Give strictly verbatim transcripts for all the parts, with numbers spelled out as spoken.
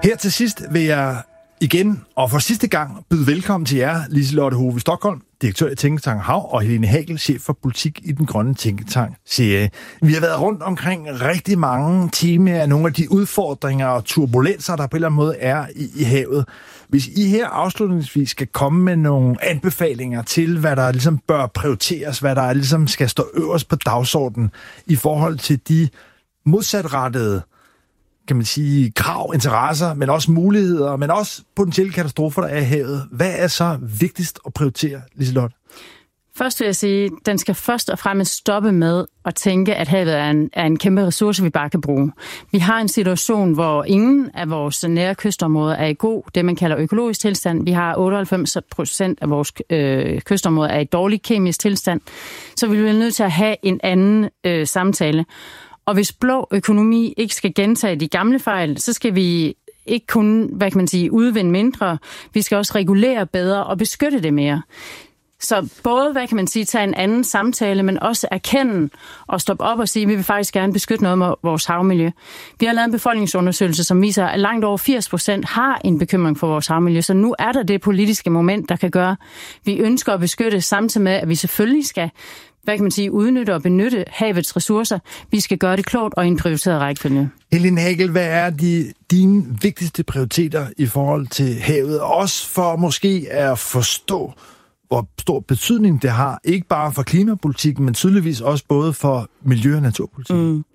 Her til sidst vil jeg igen og for sidste gang byde velkommen til jer, Liselotte Hove Stockholm, direktør i Tænketank Hav, og Helene Hagel, chef for politik i den grønne Tænketank C A. Vi har været rundt omkring rigtig mange temaer, nogle af de udfordringer og turbulenser, der på en eller anden måde er i, i havet. Hvis I her afslutningsvis skal komme med nogle anbefalinger til, hvad der ligesom bør prioriteres, hvad der ligesom skal stå øverst på dagsordenen i forhold til de modsatrettede, kan man sige, krav, interesser, men også muligheder, men også potentielle katastrofer, der er i havet. Hvad er så vigtigst at prioritere, Liselotte? Først vil jeg sige, at den skal først og fremmest stoppe med at tænke, at havet er en, er en kæmpe ressource, vi bare kan bruge. Vi har en situation, hvor ingen af vores nære kystområder er i god, det man kalder økologisk tilstand. Vi har otteoghalvfems procent af vores øh, kystområder er i dårlig kemisk tilstand. Så vi bliver nødt til at have en anden øh, samtale. Og hvis blå økonomi ikke skal gentage de gamle fejl, så skal vi ikke kun, hvad kan man sige, udvinde mindre. Vi skal også regulere bedre og beskytte det mere. Så både, hvad kan man sige, tage en anden samtale, men også erkende og stoppe op og sige, at vi vil faktisk gerne beskytte noget af vores havmiljø. Vi har lavet en befolkningsundersøgelse, som viser, at langt over firs procent har en bekymring for vores havmiljø. Så nu er der det politiske moment, der kan gøre, vi ønsker at beskytte, samtidig med, at vi selvfølgelig skal, hvad kan man sige, udnytte og benytte havets ressourcer. Vi skal gøre det klogt og i en prioriteret rækkefølge. Helene Hagel, hvad er de, dine vigtigste prioriteter i forhold til havet? Også for måske at forstå, hvor stor betydning det har, ikke bare for klimapolitikken, men tydeligvis også både for miljø- og naturpolitikken. Mm.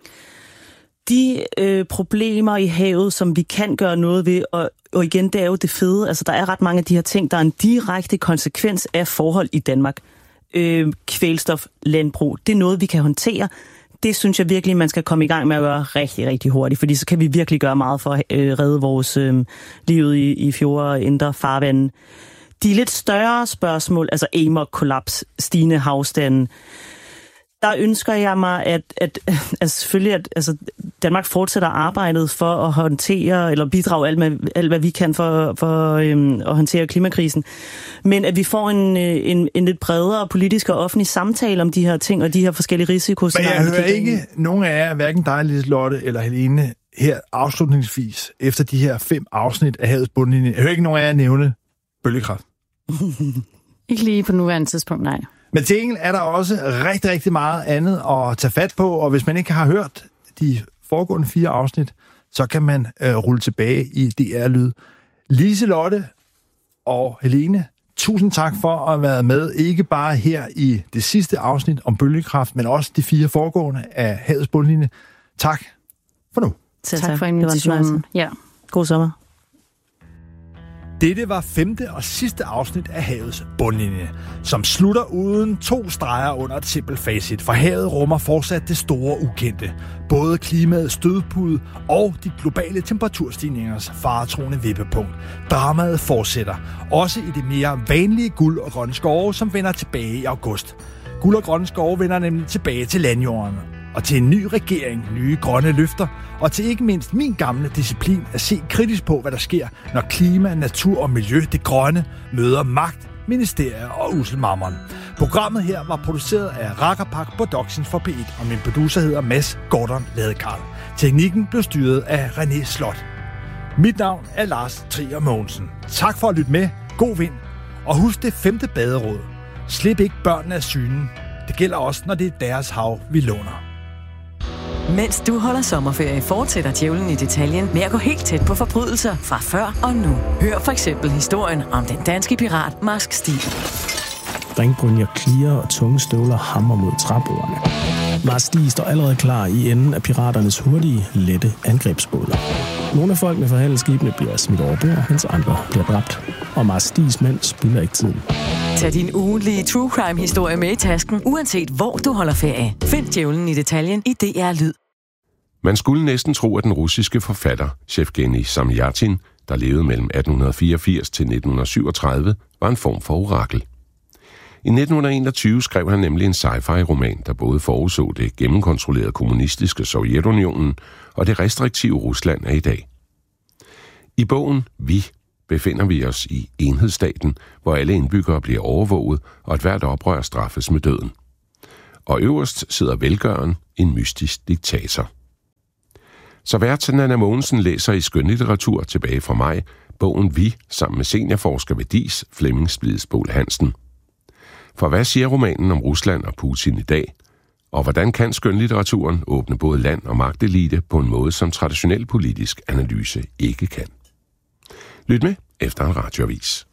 De øh, problemer i havet, som vi kan gøre noget ved, og, og igen, det er jo det fede, altså der er ret mange af de her ting, der er en direkte konsekvens af forhold i Danmark. Øh, kvælstof, landbrug, det er noget, vi kan håndtere. Det synes jeg virkelig, man skal komme i gang med at gøre rigtig, rigtig hurtigt, fordi så kan vi virkelig gøre meget for at øh, redde vores øh, livet i, i fjorde og indre farvande. De lidt større spørgsmål, altså amok-kollaps, stigende havstanden, der ønsker jeg mig, at, at altså selvfølgelig, at altså, Danmark fortsætter arbejdet for at håndtere, eller bidrage alt, med, alt hvad vi kan for, for øhm, at håndtere klimakrisen. Men at vi får en, en, en lidt bredere politisk og offentlig samtale om de her ting, og de her forskellige risikoscenarier. Men jeg hører ikke nogen af jer, hverken dig, Liselotte eller Helene, her afslutningsvis, efter de her fem afsnit af Havets Bundlinje. Jeg hører ikke nogen af jer nævne bølgekraft. Ikke lige på nuværende tidspunkt, nej. Men til gengæld er der også rigtig, rigtig meget andet at tage fat på, og hvis man ikke har hørt de foregående fire afsnit, så kan man øh, rulle tilbage i D R-lyd. Liselotte og Helene, tusind tak for at have været med, ikke bare her i det sidste afsnit om bølgekraft, men også de fire foregående af Havets Bundlinje. Tak for nu. Tak, tak for invitationen. Ja. God sommer. Dette var femte og sidste afsnit af Havets Bundlinje, som slutter uden to streger under et simpelt facit, for havet rummer fortsat det store ukendte. Både klimaets stødpude og de globale temperaturstigningers faretruende vippepunkt. Dramaet fortsætter, også i det mere vanlige guld- og grønne skove, som vender tilbage i august. Guld- og grønne skove vender nemlig tilbage til landjorden. Og til en ny regering, nye grønne løfter, og til ikke mindst min gamle disciplin at se kritisk på, hvad der sker, når klima, natur og miljø, det grønne, møder magt, ministerier og uselmammeren. Programmet her var produceret af Rakkerpak Productions for P et, og min producer hedder Mads Gordon Ladekarl. Teknikken blev styret af René Slot. Mit navn er Lars Trier Mogensen. Tak for at lytte med. God vind. Og husk det femte baderåd. Slip ikke børnene af synen. Det gælder også, når det er deres hav, vi låner. Mens du holder sommerferie, fortsætter Djævlen i detaljen med at gå helt tæt på forbrydelser fra før og nu. Hør for eksempel historien om den danske pirat Marsk Stig. Ringbrynjer, klier og tunge støvler hammer mod træbordene. Marsk Stig står allerede klar i enden af piraternes hurtige, lette angrebsbåder. Nogle af folkene fra handelsskibene bliver smidt over bord, mens andre bliver dræbt. Og Marsk Stigs mænd spilder ikke tiden. Tag din ugentlige true crime-historie med i tasken, uanset hvor du holder ferie. Find Djævlen i detaljen i D R Lyd. Man skulle næsten tro, at den russiske forfatter Jevgenij Zamjatin, der levede mellem atten fireogfirs til nitten syvogtredive, var en form for orakel. I nitten enogtyve skrev han nemlig en sci-fi-roman, der både forudså det gennemkontrollerede kommunistiske Sovjetunionen og det restriktive Rusland af i dag. I bogen Vi befinder vi os i enhedsstaten, hvor alle indbyggere bliver overvåget, og et hvert oprør straffes med døden. Og øverst sidder velgøren, en mystisk diktator. Så vært Nanna Mogensen læser i skønlitteratur tilbage fra maj bogen Vi, sammen med seniorforsker ved D I S, Flemming Splidsbol Hansen. For hvad siger romanen om Rusland og Putin i dag? Og hvordan kan skønlitteraturen åbne både land og magtelite på en måde, som traditionel politisk analyse ikke kan? Lyt med efter en radioavis.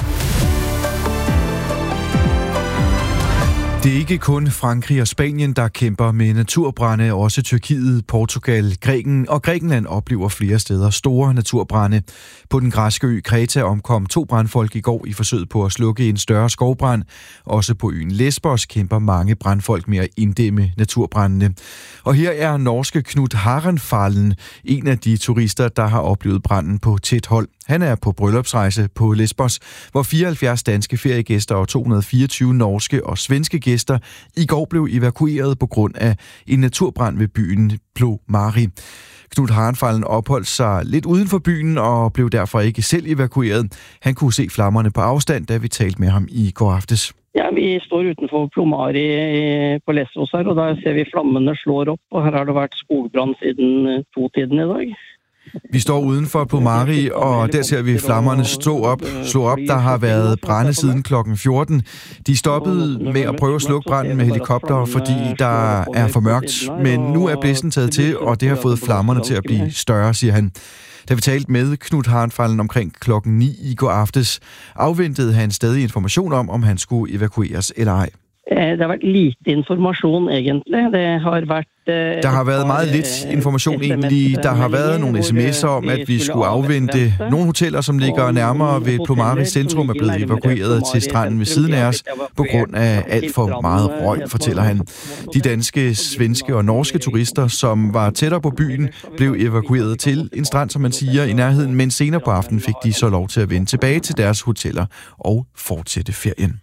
Det er ikke kun Frankrig og Spanien, der kæmper med naturbrande. Også Tyrkiet, Portugal, Græken og Grækenland oplever flere steder store naturbrande. På den græske ø Kreta omkom to brandfolk i går i forsøget på at slukke en større skovbrand. Også på øen Lesbos kæmper mange brandfolk med at inddæmme naturbrændene. Og her er norske Knut Harrenfallen, en af de turister, der har oplevet branden på tæt hold. Han er på bryllupsrejse på Lesbos, hvor fireoghalvfjerds danske feriegæster og to hundrede og fireogtyve norske og svenske gæster i går blev evakueret på grund af en naturbrand ved byen Plomari. Knut Harrenfallen opholdt sig lidt uden for byen og blev derfor ikke selv evakueret. Han kunne se flammerne på afstand, da vi talte med ham i går aftes. Ja, vi står utenfor Plomari på Lesbos her, og der ser vi flammene slår op, og her har det været skogbrand siden to-tiden i dag. Vi står uden for Plomari, og der ser vi flammerne stå op, slå op. Der har været brande siden klokken fjorten. De stoppede med at prøve at slukke branden med helikopter, fordi der er for mørkt. Men nu er blæsten taget til, og det har fået flammerne til at blive større, siger han. Da vi talte med Knut Harrenfallen omkring klokken ni i går aftes, afventede han stadig information om, om han skulle evakueres eller ej. Det har været lite information egentlig. Det har været Der har været meget lidt information egentlig. Der har været nogle sms'er om, at vi skulle afvente. Nogle hoteller, som ligger nærmere ved Plomari centrum, er blevet evakueret til stranden ved siden af os på grund af alt for meget røg, fortæller han. De danske, svenske og norske turister, som var tættere på byen, blev evakueret til en strand, som man siger, i nærheden, men senere på aftenen fik de så lov til at vende tilbage til deres hoteller og fortsætte ferien.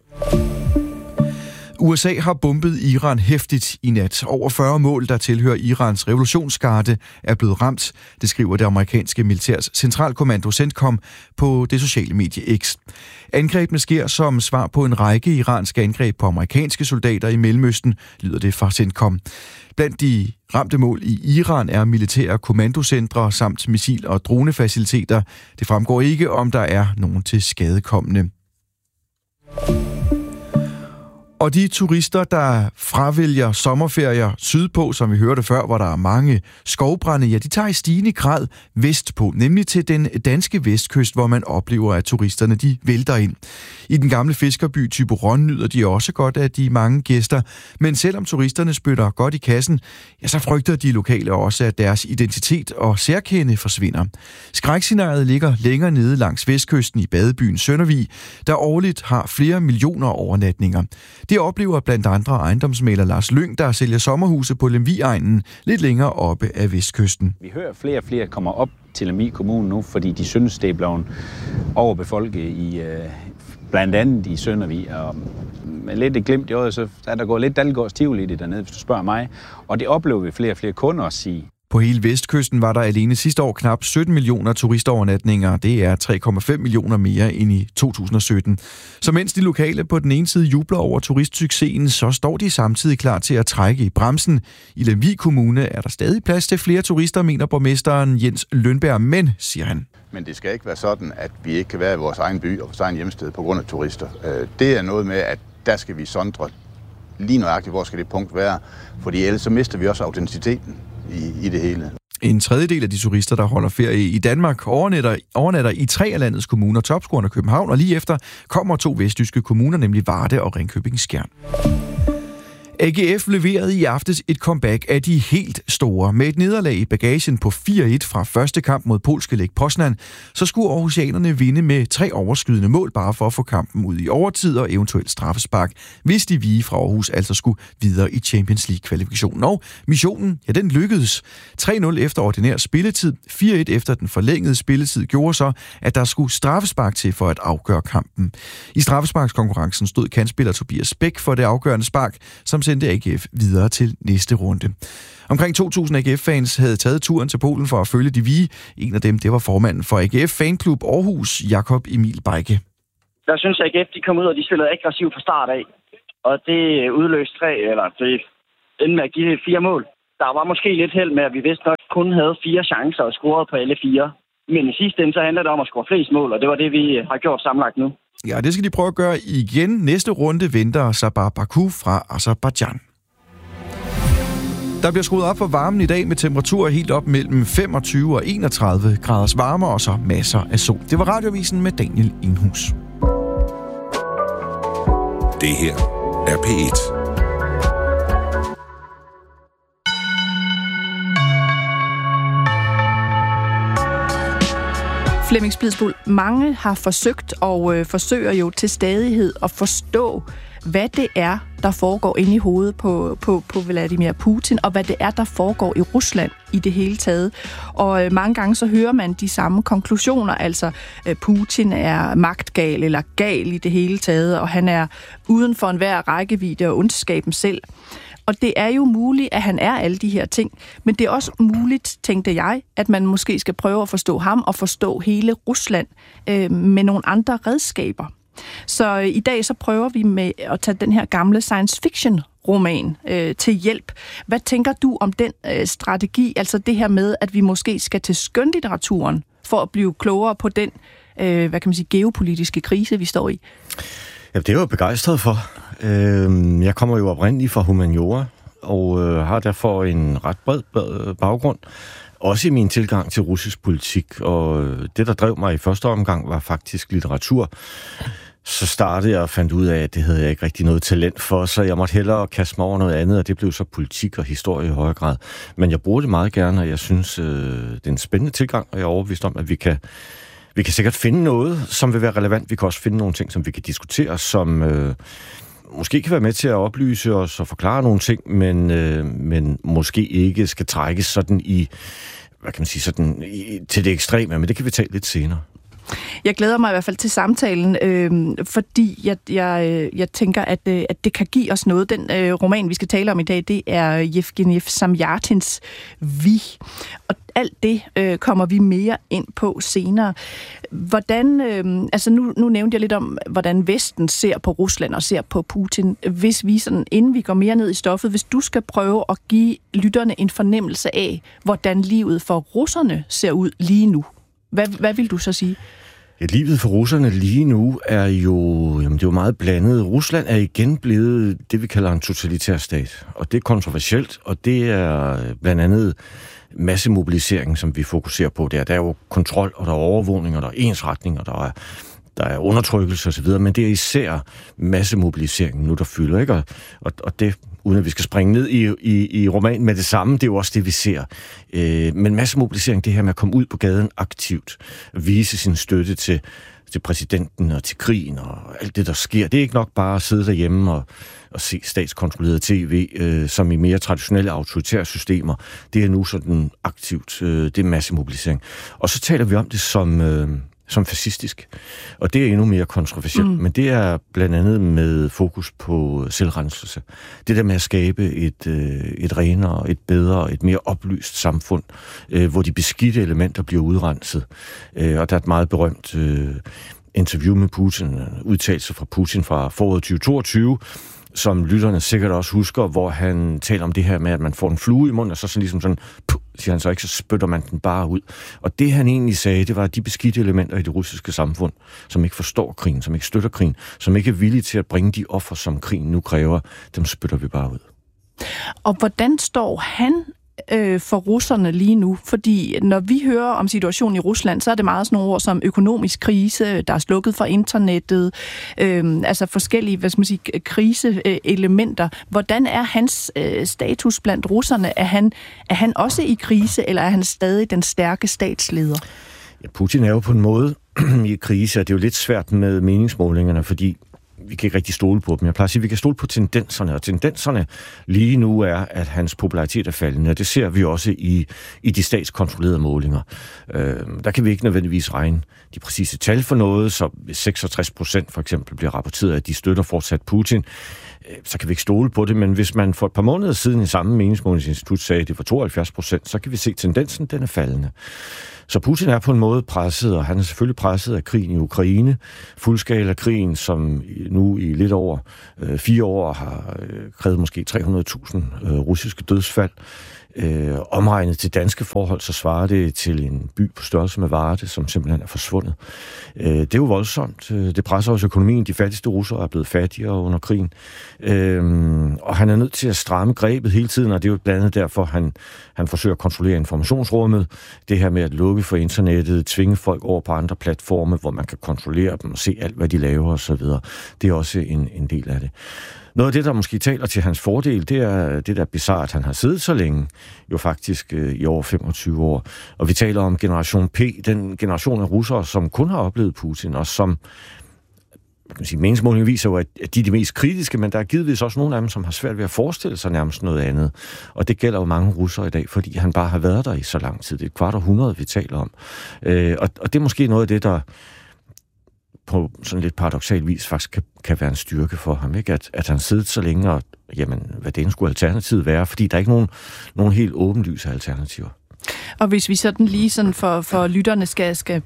U S A har bombet Iran heftigt i nat. Over fyrre mål, der tilhører Irans revolutionsgarde, er blevet ramt. Det skriver det amerikanske militærs centralkommando CENTCOM på det sociale medie X. Angrebene sker som svar på en række iranske angreb på amerikanske soldater i Mellemøsten, lyder det fra CENTCOM. Blandt de ramte mål i Iran er militære kommandocentre samt missil- og dronefaciliteter. Det fremgår ikke, om der er nogen til skadekommende. Og de turister, der fravælger sommerferier sydpå, som vi hørte før, hvor der er mange skovbrande, ja, de tager i stigende grad vestpå, nemlig til den danske vestkyst, hvor man oplever, at turisterne de vælter ind. I den gamle fiskerby Thyborøn nyder de også godt af de mange gæster, men selvom turisterne spytter godt i kassen, ja, så frygter de lokale også, at deres identitet og særkende forsvinder. Skrækscenariet ligger længere nede langs vestkysten i badebyen Søndervig, der årligt har flere millioner overnatninger. Det oplever blandt andre ejendomsmægler Lars Lyng, der sælger sommerhuse på Lemvig-egnen lidt længere oppe af vestkysten. Vi hører flere og flere kommer op til Lemvig Kommune nu, fordi de synes, det er blevet overbefolket i blandt andet i Søndervig. Og med lidt et glimt i øjet, så er der gået lidt dalgårds tivoli i det dernede, hvis du spørger mig. Og det oplever vi flere og flere kunder at sige. På hele vestkysten var der alene sidste år knap sytten millioner turistovernatninger. Det er tre komma fem millioner mere end i to tusind og sytten. Så mens de lokale på den ene side jubler over turistsuccesen, så står de samtidig klar til at trække i bremsen. I Lemvig Kommune er der stadig plads til flere turister, mener borgmesteren Jens Lønberg, men, siger han. Men det skal ikke være sådan, at vi ikke kan være i vores egen by og vores egen hjemsted på grund af turister. Det er noget med, at der skal vi sondre lige nøjagtigt, hvor skal det punkt være, fordi ellers så mister vi også autenticiteten i, i det hele. En tredjedel af de turister, der holder ferie i Danmark, overnatter, overnatter i tre af landets kommuner, Topscoren og København, og lige efter kommer to vestjyske kommuner, nemlig Varde og Ringkøbing-Skjern. A G F leverede i aftes et comeback af de helt store. Med et nederlag i bagagen på fire et fra første kamp mod polske Lech Poznan, så skulle aarhusianerne vinde med tre overskydende mål bare for at få kampen ud i overtid og eventuelt straffespark, hvis de vige fra Aarhus altså skulle videre i Champions League-kvalifikationen. Og missionen, ja, den lykkedes. tre nul efter ordinær spilletid, fire et efter den forlængede spilletid gjorde så, at der skulle straffespark til for at afgøre kampen. I straffesparkskonkurrencen stod kantspiller Tobias Bæk for det afgørende spark, som sendte A G F videre til næste runde. Omkring to tusind A G F-fans havde taget turen til Polen for at følge de vige. En af dem, det var formanden for A G F-fanklub Aarhus, Jakob Emil Bejke. Der synes A G F, de kom ud, og de spillede aggressivt fra start af. Og det udløste tre, eller det endte med at give fire mål. Der var måske lidt held med, at vi vidste nok, kun havde fire chancer og scorede på alle fire. Men i sidste ende, så handler det om at score flest mål, og det var det, vi har gjort sammenlagt nu. Ja, det skal de prøve at gøre igen. Næste runde venter Sabah Baku fra Aserbajdsjan. Der bliver skruet op for varmen i dag med temperaturer helt op mellem femogtyve og enogtredive graders varme, og så masser af sol. Det var Radioavisen med Daniel Inghus. Det her er P et. Flemming Splidsbull, mange har forsøgt og øh, forsøger jo til stadighed at forstå, hvad det er, der foregår inde i hovedet på, på, på Vladimir Putin, og hvad det er, der foregår i Rusland i det hele taget. Og øh, mange gange så hører man de samme konklusioner, altså øh, Putin er magtgal eller gal i det hele taget, og han er uden for enhver rækkevidde og ondskaben selv. Og det er jo muligt, at han er alle de her ting, men det er også muligt, tænkte jeg, at man måske skal prøve at forstå ham og forstå hele Rusland øh, med nogle andre redskaber. Så øh, i dag så prøver vi med at tage den her gamle science fiction roman øh, til hjælp. Hvad tænker du om den øh, strategi, altså det her med, at vi måske skal til skønlitteraturen for at blive klogere på den, øh, hvad kan man sige, geopolitiske krise, vi står i? Ja, det er jeg jo begejstret for. Jeg kommer jo oprindeligt fra humaniora, og har derfor en ret bred baggrund. Også i min tilgang til russisk politik, og det, der drev mig i første omgang, var faktisk litteratur. Så startede jeg og fandt ud af, at det havde jeg ikke rigtig noget talent for, så jeg måtte hellere kaste mig over noget andet, og det blev så politik og historie i højere grad. Men jeg bruger det meget gerne, og jeg synes, det er en spændende tilgang, og jeg er overbevist om, at vi kan Vi kan sikkert finde noget, som vil være relevant. Vi kan også finde nogle ting, som vi kan diskutere, som øh, måske kan være med til at oplyse os og forklare nogle ting, men, øh, men måske ikke skal trækkes sådan i, hvad kan man sige, sådan i, til det ekstreme, men det kan vi tale lidt senere. Jeg glæder mig i hvert fald til samtalen, øh, fordi jeg, jeg, jeg tænker, at, øh, at det kan give os noget. Den øh, roman, vi skal tale om i dag, det er Yevgeny Zamjatins Vi. Og alt det øh, kommer vi mere ind på senere. Hvordan, øh, altså nu, nu nævnte jeg lidt om, hvordan Vesten ser på Rusland og ser på Putin. Hvis vi sådan, inden vi går mere ned i stoffet, hvis du skal prøve at give lytterne en fornemmelse af, hvordan livet for russerne ser ud lige nu, hvad, hvad vil du så sige? Ja, livet for russerne lige nu er jo, jamen det er jo meget blandet. Rusland er igen blevet det, vi kalder en totalitær stat, og det er kontroversielt, og det er blandt andet massemobilisering, som vi fokuserer på der. Der er jo kontrol, og der er overvågning, og der er ensretning, og der er, der er undertrykkelse osv., men det er især massemobiliseringen nu, der fylder, ikke? Og, og, og det, uden at vi skal springe ned i, i, i romanen med det samme, det er jo også det, vi ser. Øh, men massemobilisering, det her med at komme ud på gaden aktivt, vise sin støtte til, til præsidenten og til krigen og alt det, der sker. Det er ikke nok bare at sidde derhjemme og, og se statskontrolleret tv, øh, som i mere traditionelle autoritære systemer. Det er nu sådan aktivt, øh, det er massemobilisering. Og så taler vi om det som... Øh, som fascistisk. Og det er endnu mere kontroversielt, mm. men det er blandt andet med fokus på selvrenselse. Det der med at skabe et, et renere, et bedre, et mere oplyst samfund, hvor de beskidte elementer bliver udrenset. Og der er et meget berømt interview med Putin, udtalelse fra Putin fra foråret tyve toogtyve, som lytterne sikkert også husker, hvor han taler om det her med, at man får en flue i munden, og så sådan ligesom sådan, puh, siger han så ikke, så spytter man den bare ud. Og det han egentlig sagde, det var, at de beskidte elementer i det russiske samfund, som ikke forstår krigen, som ikke støtter krigen, som ikke er villige til at bringe de offer, som krigen nu kræver, dem spytter vi bare ud. Og hvordan står han øh, for russerne lige nu? Fordi når vi hører om situationen i Rusland, så er det meget sådan nogle ord som økonomisk krise, der er slukket for internettet, øh, altså forskellige, hvad skal man sige, kriseelementer. Hvordan er hans øh, status blandt russerne? Er han, er han også i krise, eller er han stadig den stærke statsleder? Ja, Putin er jo på en måde i krise, og det er jo lidt svært med meningsmålingerne, fordi vi kan ikke rigtig stole på dem. Jeg plejer at sige, at vi kan stole på tendenserne, og tendenserne lige nu er, at hans popularitet er faldende, og det ser vi også i, i de statskontrollerede målinger. Øh, der kan vi ikke nødvendigvis regne de præcise tal for noget, så seksogtres procent for eksempel bliver rapporteret, at de støtter fortsat Putin, øh, så kan vi ikke stole på det, men hvis man for et par måneder siden i samme meningsmålingsinstitut sagde, at det var tooghalvfjerds procent, så kan vi se, at tendensen den er faldende. Så Putin er på en måde presset, og han er selvfølgelig presset af krigen i Ukraine. Fuldskala krigen, som nu i lidt over øh, fire år har øh, krævet måske tre hundrede tusind øh, russiske dødsfald. Øh, omregnet til danske forhold, så svarer det til en by på størrelse med Varde, som simpelthen er forsvundet. Øh, det er jo voldsomt. Det presser også økonomien. De fattigste russere er blevet fattigere under krigen. Øh, og han er nødt til at stramme grebet hele tiden, og det er jo blandt andet derfor, han, han forsøger at kontrollere informationsrummet. Det her med at lukke for internettet, tvinge folk over på andre platforme, hvor man kan kontrollere dem og se alt, hvad de laver osv. Det er også en, en del af det. Noget af det, der måske taler til hans fordel, det er det der bizarre, at han har siddet så længe, jo faktisk øh, i over femogtyve år. Og vi taler om generation P, den generation af russere, som kun har oplevet Putin, og som, man kan sige, meningsmålingen viser jo, at de er de mest kritiske, men der er givetvis også nogle af dem, som har svært ved at forestille sig nærmest noget andet. Og det gælder jo mange russere i dag, fordi han bare har været der i så lang tid. Det er et kvart århundrede, vi taler om. Øh, og, og det er måske noget af det, der på sådan lidt paradoksal vis faktisk kan, kan være en styrke for ham, ikke? At, at han sidder så længe, og jamen, hvad det skulle alternativet være, fordi der er ikke nogen, nogen helt åbenlyse alternativer. Og hvis vi sådan lige sådan for, for lytterne skal, skal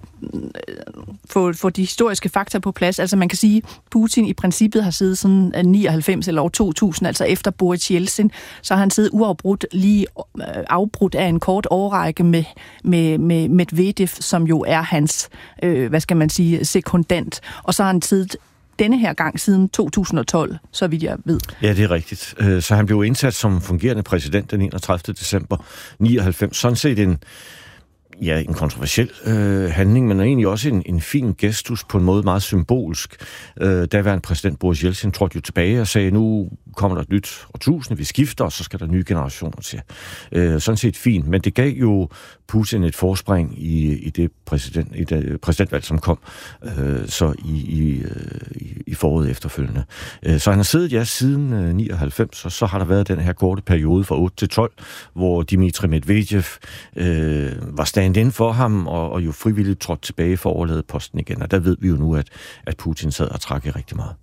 få, få de historiske fakta på plads, altså man kan sige, at Putin i princippet har siddet sådan nioghalvfems eller år to tusind, altså efter Boris Jeltsin, så har han siddet uafbrudt, lige afbrudt af en kort årrække med, med, med Medvedev, som jo er hans, øh, hvad skal man sige, sekundant, og så har han siddet denne her gang siden to tusind og tolv, så vidt jeg ved. Ja, det er rigtigt. Så han blev indsat som fungerende præsident den enogtredivte december nioghalvfems. Sådan set en, ja, en kontroversiel øh, handling, men egentlig også en, en fin gestus, på en måde meget symbolsk. Øh, daværende præsident Boris Jeltsin trådte jo tilbage og sagde, nu kommer der et nyt årtusinde, vi skifter, og så skal der nye generationer til. Øh, sådan set fint, men det gav jo Putin et forspring i, i det præsident, i det præsidentvalg, som kom øh, så i, i, i foråret efterfølgende. Øh, så han har siddet, ja, siden øh, nioghalvfems, og så har der været den her korte periode fra otte til tolv, hvor Dmitri Medvedev øh, var stand-in for ham, og, og jo frivilligt trådte tilbage for at overlade posten igen. Og der ved vi jo nu, at, at Putin sad og trak i rigtig meget.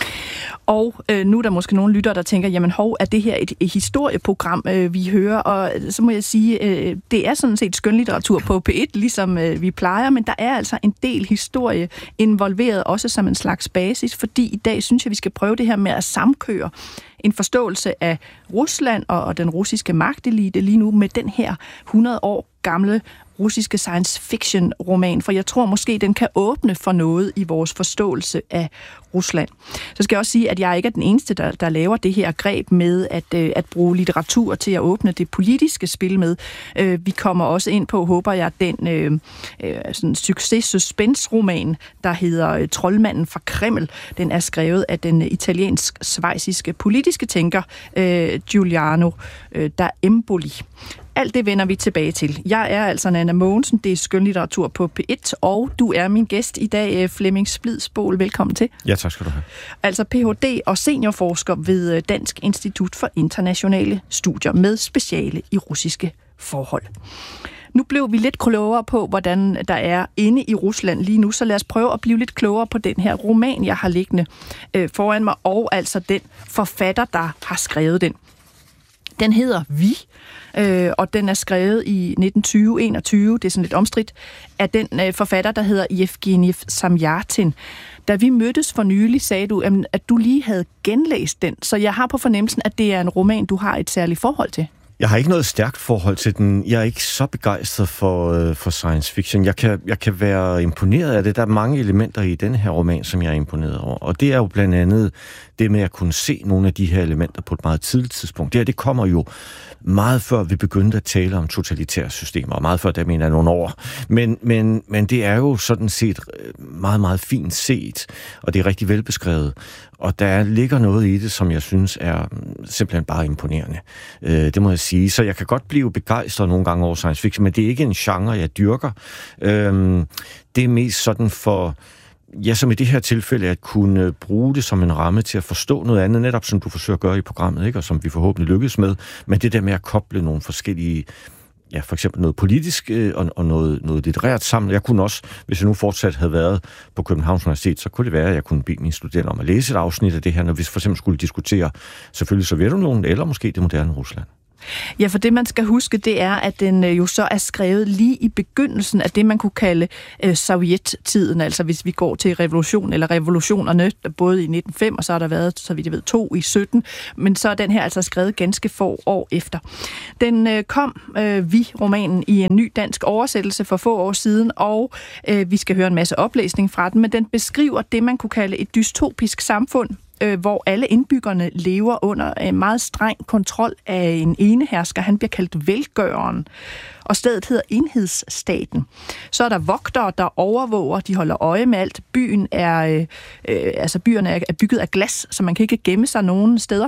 Og øh, nu er der måske nogle lyttere, der tænker, jamen hov, er det her et, et historieprogram, øh, vi hører? Og så må jeg sige, øh, det er sådan set skønlitteratur på P et, ligesom øh, vi plejer, men der er altså en del historie involveret, også som en slags basis, fordi i dag synes jeg, vi skal prøve det her med at samkøre en forståelse af Rusland og, og den russiske magtelite lige nu med den her hundrede år gamle russiske science fiction roman, for jeg tror måske, den kan åbne for noget i vores forståelse af Rusland. Så skal jeg også sige, at jeg ikke er den eneste, der, der laver det her greb med at, øh, at bruge litteratur til at åbne det politiske spil med. Øh, vi kommer også ind på, håber jeg, den øh, øh, sådan succes-suspense-roman, der hedder Troldmanden fra Kreml. Den er skrevet af den italiensk-svejsiske politiske tænker øh, Giuliano øh, da Empoli. Alt det vender vi tilbage til. Jeg er altså Nanna Mogensen, det er skønlitteratur på P et, og du er min gæst i dag, Flemming Splidsbol. Velkommen til. Ja, tak skal du have. Altså P H D og seniorforsker ved Dansk Institut for Internationale Studier med speciale i russiske forhold. Nu blev vi lidt klogere på, hvordan der er inde i Rusland lige nu, så lad os prøve at blive lidt klogere på den her roman, jeg har liggende øh, foran mig, og altså den forfatter, der har skrevet den. Den hedder Vi, øh, og den er skrevet i nitten tyve til enogtyve, det er sådan lidt omstridt, af den øh, forfatter, der hedder Yevgeny Zamyatin. Da vi mødtes for nylig, sagde du, at du lige havde genlæst den, så jeg har på fornemmelsen, at det er en roman, du har et særligt forhold til. Jeg har ikke noget stærkt forhold til den. Jeg er ikke så begejstret for, øh, for science fiction. Jeg kan, jeg kan være imponeret af det. Der er mange elementer i den her roman, som jeg er imponeret over. Og det er jo blandt andet det med at kunne se nogle af de her elementer på et meget tidligt tidspunkt. Det her, det kommer jo meget før vi begyndte at tale om totalitære systemer, og meget før, der mener jeg nogle år. Men, men, men det er jo sådan set meget, meget fint set, og det er rigtig velbeskrevet. Og der ligger noget i det, som jeg synes er simpelthen bare imponerende. Øh, det må jeg sige. Så jeg kan godt blive begejstret nogle gange over science fiction, men det er ikke en genre, jeg dyrker. Øh, det er mest sådan for, ja, som i det her tilfælde, at kunne bruge det som en ramme til at forstå noget andet, netop som du forsøger at gøre i programmet, ikke? Og som vi forhåbentlig lykkes med. Men det der med at koble nogle forskellige, ja, for eksempel noget politisk øh, og, og noget, noget litterært sammen. Jeg kunne også, hvis jeg nu fortsat havde været på Københavns Universitet, så kunne det være, at jeg kunne bede mine studerende om at læse et afsnit af det her, når vi for eksempel skulle diskutere selvfølgelig Sovjetunionen, eller måske det moderne Rusland. Ja, for det man skal huske, det er, at den jo så er skrevet lige i begyndelsen af det, man kunne kalde øh, sovjettiden, altså hvis vi går til revolution eller revolutionerne, både i nitten fem, og så har der været, så vidt jeg ved, to i sytten, men så er den her altså skrevet ganske få år efter. Den øh, kom, øh, vi, romanen, i en ny dansk oversættelse for få år siden, og øh, vi skal høre en masse oplæsning fra den, men den beskriver det, man kunne kalde et dystopisk samfund, hvor alle indbyggerne lever under en meget streng kontrol af en enehersker. Han bliver kaldt velgøreren, og stedet hedder enhedsstaten. Så er der vogtere, der overvåger, de holder øje med alt. Byen er, øh, altså byerne er bygget af glas, så man kan ikke gemme sig nogen steder.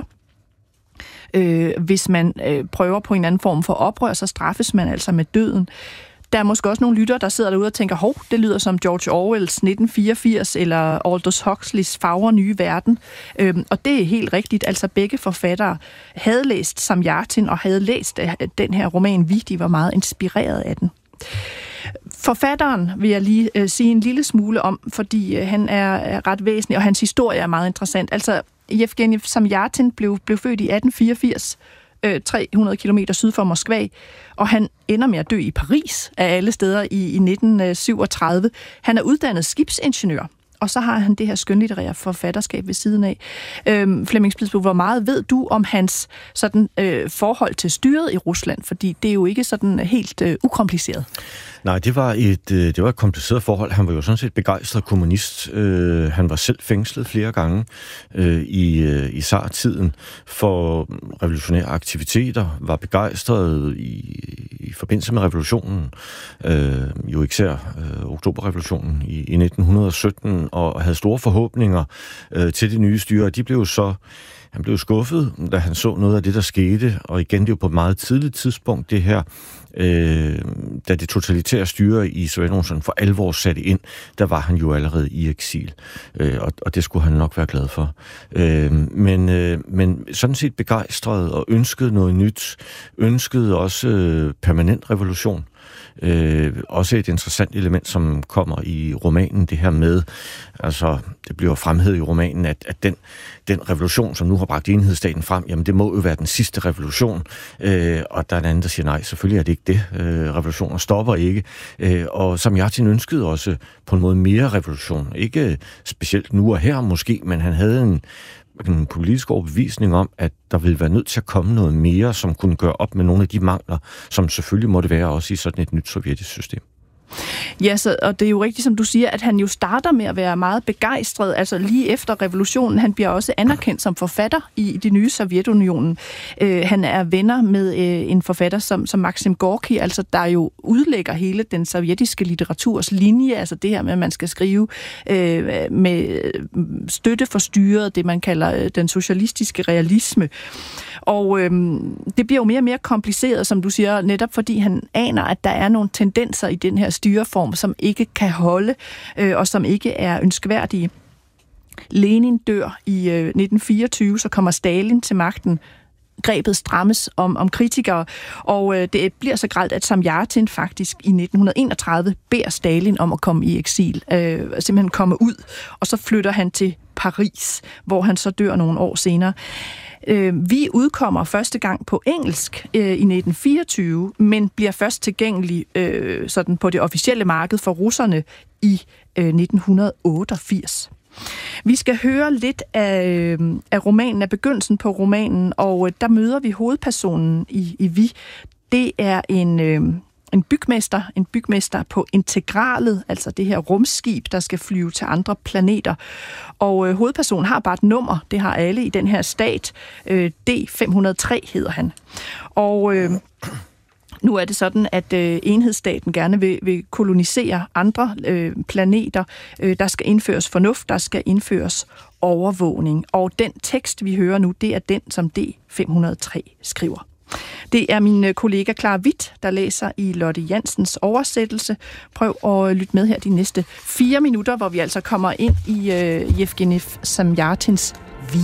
Øh, hvis man øh, prøver på en anden form for oprør, så straffes man altså med døden. Der er måske også nogle lyttere, der sidder derude og tænker, hov, det lyder som George Orwells nitten fireogfirs eller Aldous Huxleys Fagre nye verden. Øhm, og det er helt rigtigt. Altså begge forfattere havde læst Samjatin og havde læst den her roman, vi, de var meget inspireret af den. Forfatteren vil jeg lige øh, sige en lille smule om, fordi øh, han er, er ret væsentlig, og hans historie er meget interessant. Altså, Jevgenij Samjatin blev, blev født i atten fireogfirs, tre hundrede kilometer syd for Moskva, og han ender med at dø i Paris af alle steder i, i nitten syvogtredive. Han er uddannet skibsingeniør, og så har han det her skønlitterære forfatterskab ved siden af. Øhm, Flemming Splidsbo, hvor meget ved du om hans sådan, øh, forhold til styret i Rusland? Fordi det er jo ikke sådan helt øh, ukompliceret. Nej, det var, et, det var et kompliceret forhold. Han var jo sådan set begejstret kommunist. Øh, han var selv fængslet flere gange øh, i, øh, i zar-tiden for revolutionære aktiviteter, var begejstret i, i forbindelse med revolutionen, øh, jo især øh, oktoberrevolutionen i, i nitten sytten, og havde store forhåbninger øh, til det nye styre. De blev så Han blev skuffet, da han så noget af det, der skete, og igen, det er jo på et meget tidligt tidspunkt, det her, øh, da det totalitære styre i Sovjetunionen for alvor satte ind, der var han jo allerede i eksil, øh, og, og det skulle han nok være glad for. Øh, men, øh, men sådan set begejstret og ønskede noget nyt, ønskede også øh, permanent revolution. Øh, også et interessant element, som kommer i romanen, det her med, altså det bliver fremhævet i romanen, at, at den, den revolution, som nu har bragt enhedsstaten frem, jamen det må jo være den sidste revolution, øh, og der er en anden, der siger nej, selvfølgelig er det ikke det. Øh, revolutioner stopper ikke, øh, og Samjatin ønskede også på en måde mere revolution, ikke specielt nu og her måske, men han havde en en politisk overbevisning om, at der ville være nødt til at komme noget mere, som kunne gøre op med nogle af de mangler, som selvfølgelig måtte være også i sådan et nyt sovjetisk system. Ja, så, og det er jo rigtigt, som du siger, at han jo starter med at være meget begejstret, altså lige efter revolutionen. Han bliver også anerkendt som forfatter i det nye Sovjetunionen. Øh, han er venner med øh, en forfatter som, som Maxim Gorki, altså der jo udlægger hele den sovjetiske litteraturs linje, altså det her med, at man skal skrive øh, med støtte for styret, det man kalder øh, den socialistiske realisme. Og øh, det bliver jo mere og mere kompliceret, som du siger, netop fordi han aner, at der er nogle tendenser i den her styreform, som ikke kan holde, øh, og som ikke er ønskværdige. Lenin dør i øh, nitten fireogtyve, så kommer Stalin til magten. Grebet strammes om, om kritikere, og øh, det bliver så grelt, at Samjatin faktisk i nitten enogtredive beder Stalin om at komme i eksil, øh, simpelthen komme ud, og så flytter han til Paris, hvor han så dør nogle år senere. Øh, vi udkommer første gang på engelsk øh, i nitten fireogtyve, men bliver først tilgængelig øh, sådan på det officielle marked for russerne i øh, nitten otteogfirs. Vi skal høre lidt af, af romanen, af begyndelsen på romanen, og der møder vi hovedpersonen i, i Vi. Det er en, øh, en bygmester, en bygmester på Integralet, altså det her rumskib, der skal flyve til andre planeter. Og øh, hovedpersonen har bare et nummer, det har alle i den her stat. Øh, D fem hundrede og tre hedder han. Og øh, nu er det sådan, at øh, enhedsstaten gerne vil, vil kolonisere andre øh, planeter. Øh, der skal indføres fornuft, der skal indføres overvågning. Og den tekst, vi hører nu, det er den, som D fem hundrede og tre skriver. Det er min kollega Clara Witt, der læser i Lotte Jansens oversættelse. Prøv at lytte med her de næste fire minutter, hvor vi altså kommer ind i øh, Jevgenij Samjatins Vi.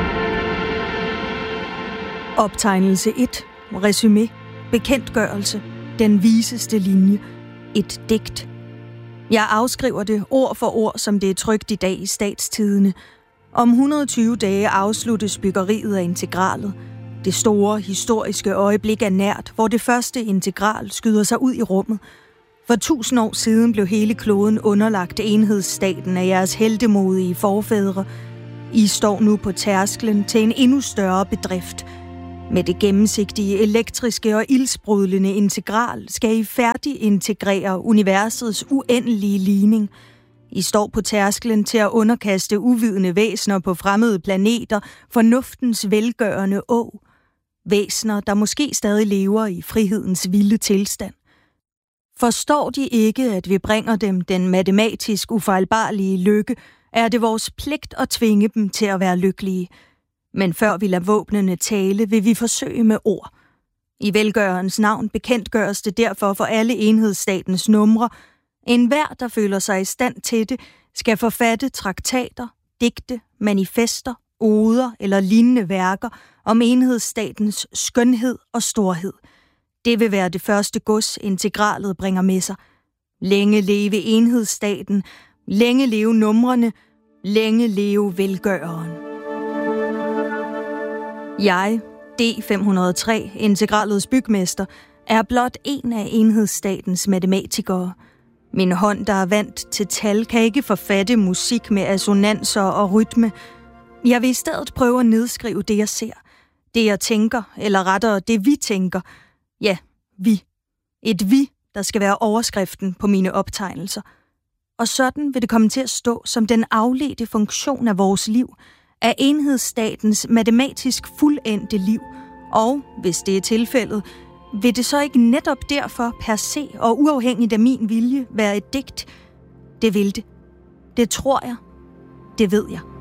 Optegnelse et. Resumé. Bekendtgørelse. Den viseste linje. Et digt. Jeg afskriver det ord for ord, som det er trykt i dag i Statstidende. Om et hundrede og tyve dage afsluttes byggeriet af Integralet. Det store historiske øjeblik er nært, hvor det første integral skyder sig ud i rummet. For tusind år siden blev hele kloden underlagt enhedsstaten af jeres heltemodige forfædre. I står nu på tærsklen til en endnu større bedrift. Med det gennemsigtige, elektriske og ildsprudlende integral skal I færdigintegrere universets uendelige ligning. I står på tærsklen til at underkaste uvidende væsener på fremmede planeter fornuftens velgørende å. Væsener, der måske stadig lever i frihedens vilde tilstand. Forstår de ikke, at vi bringer dem den matematisk ufejlbarlige lykke, er det vores pligt at tvinge dem til at være lykkelige. Men før vi lader våbnene tale, vil vi forsøge med ord. I velgørens navn bekendtgøres det derfor for alle enhedsstatens numre. Enhver, der føler sig i stand til det, skal forfatte traktater, digte, manifester, oder eller lignende værker om enhedsstatens skønhed og storhed. Det vil være det første gods, integralet bringer med sig. Længe leve enhedsstaten, længe leve numrene, længe leve velgøreren. Jeg, D fem hundrede og tre, integralets bygmester, er blot en af enhedsstatens matematikere. Min hånd, der er vant til tal, kan ikke forfatte musik med assonanser og rytme. Jeg vil i stedet prøve at nedskrive det, jeg ser. Det, jeg tænker, eller rettere det, vi tænker. Ja, vi. Et vi, der skal være overskriften på mine optegnelser. Og sådan vil det komme til at stå som den afledte funktion af vores liv, af enhedsstatens matematisk fuldendte liv. Og, hvis det er tilfældet, vil det så ikke netop derfor per se og uafhængigt af min vilje være et digt? Det vil det. Det tror jeg. Det ved jeg.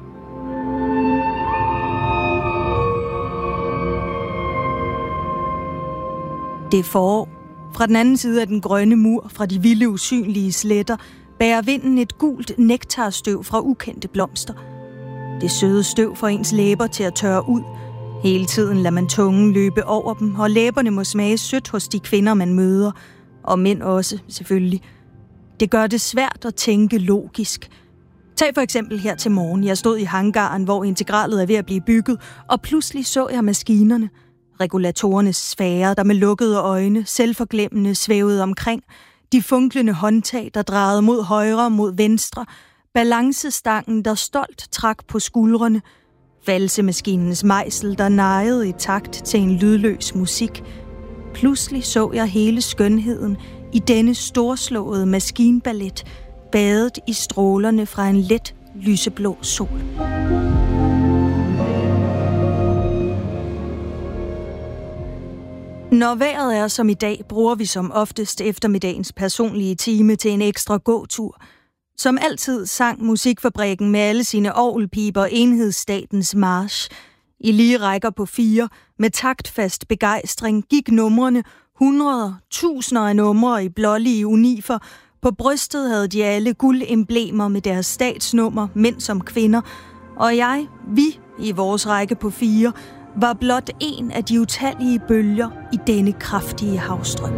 Det er forår. Fra den anden side af den grønne mur, fra de vilde usynlige sletter, bærer vinden et gult nektarstøv fra ukendte blomster. Det søde støv får ens læber til at tørre ud. Hele tiden lader man tungen løbe over dem, og læberne må smage sødt hos de kvinder, man møder. Og mænd også, selvfølgelig. Det gør det svært at tænke logisk. Tag for eksempel her til morgen. Jeg stod i hangaren, hvor integralet er ved at blive bygget, og pludselig så jeg maskinerne. Regulatorernes sfærer, der med lukkede øjne, selvforglemmende svævede omkring. De funklende håndtag, der drejede mod højre og mod venstre. Balancestangen, der stolt trak på skuldrene. Valsemaskinens mejsel, der nejede i takt til en lydløs musik. Pludselig så jeg hele skønheden i denne storslåede maskinballet, badet i strålerne fra en let lyseblå sol. Når vejret er som i dag, bruger vi som oftest eftermiddagens personlige time til en ekstra gåtur. Som altid sang Musikfabrikken med alle sine orgelpiber enhedsstatens march. I lige rækker på fire, med taktfast begejstring, gik numrene, hundreder, tusinder af numre i blålige unifer. På brystet havde de alle guldemblemer med deres statsnummer, mænd som kvinder. Og jeg, vi, i vores række på fire, var blot en af de utallige bølger i denne kraftige havstrøm.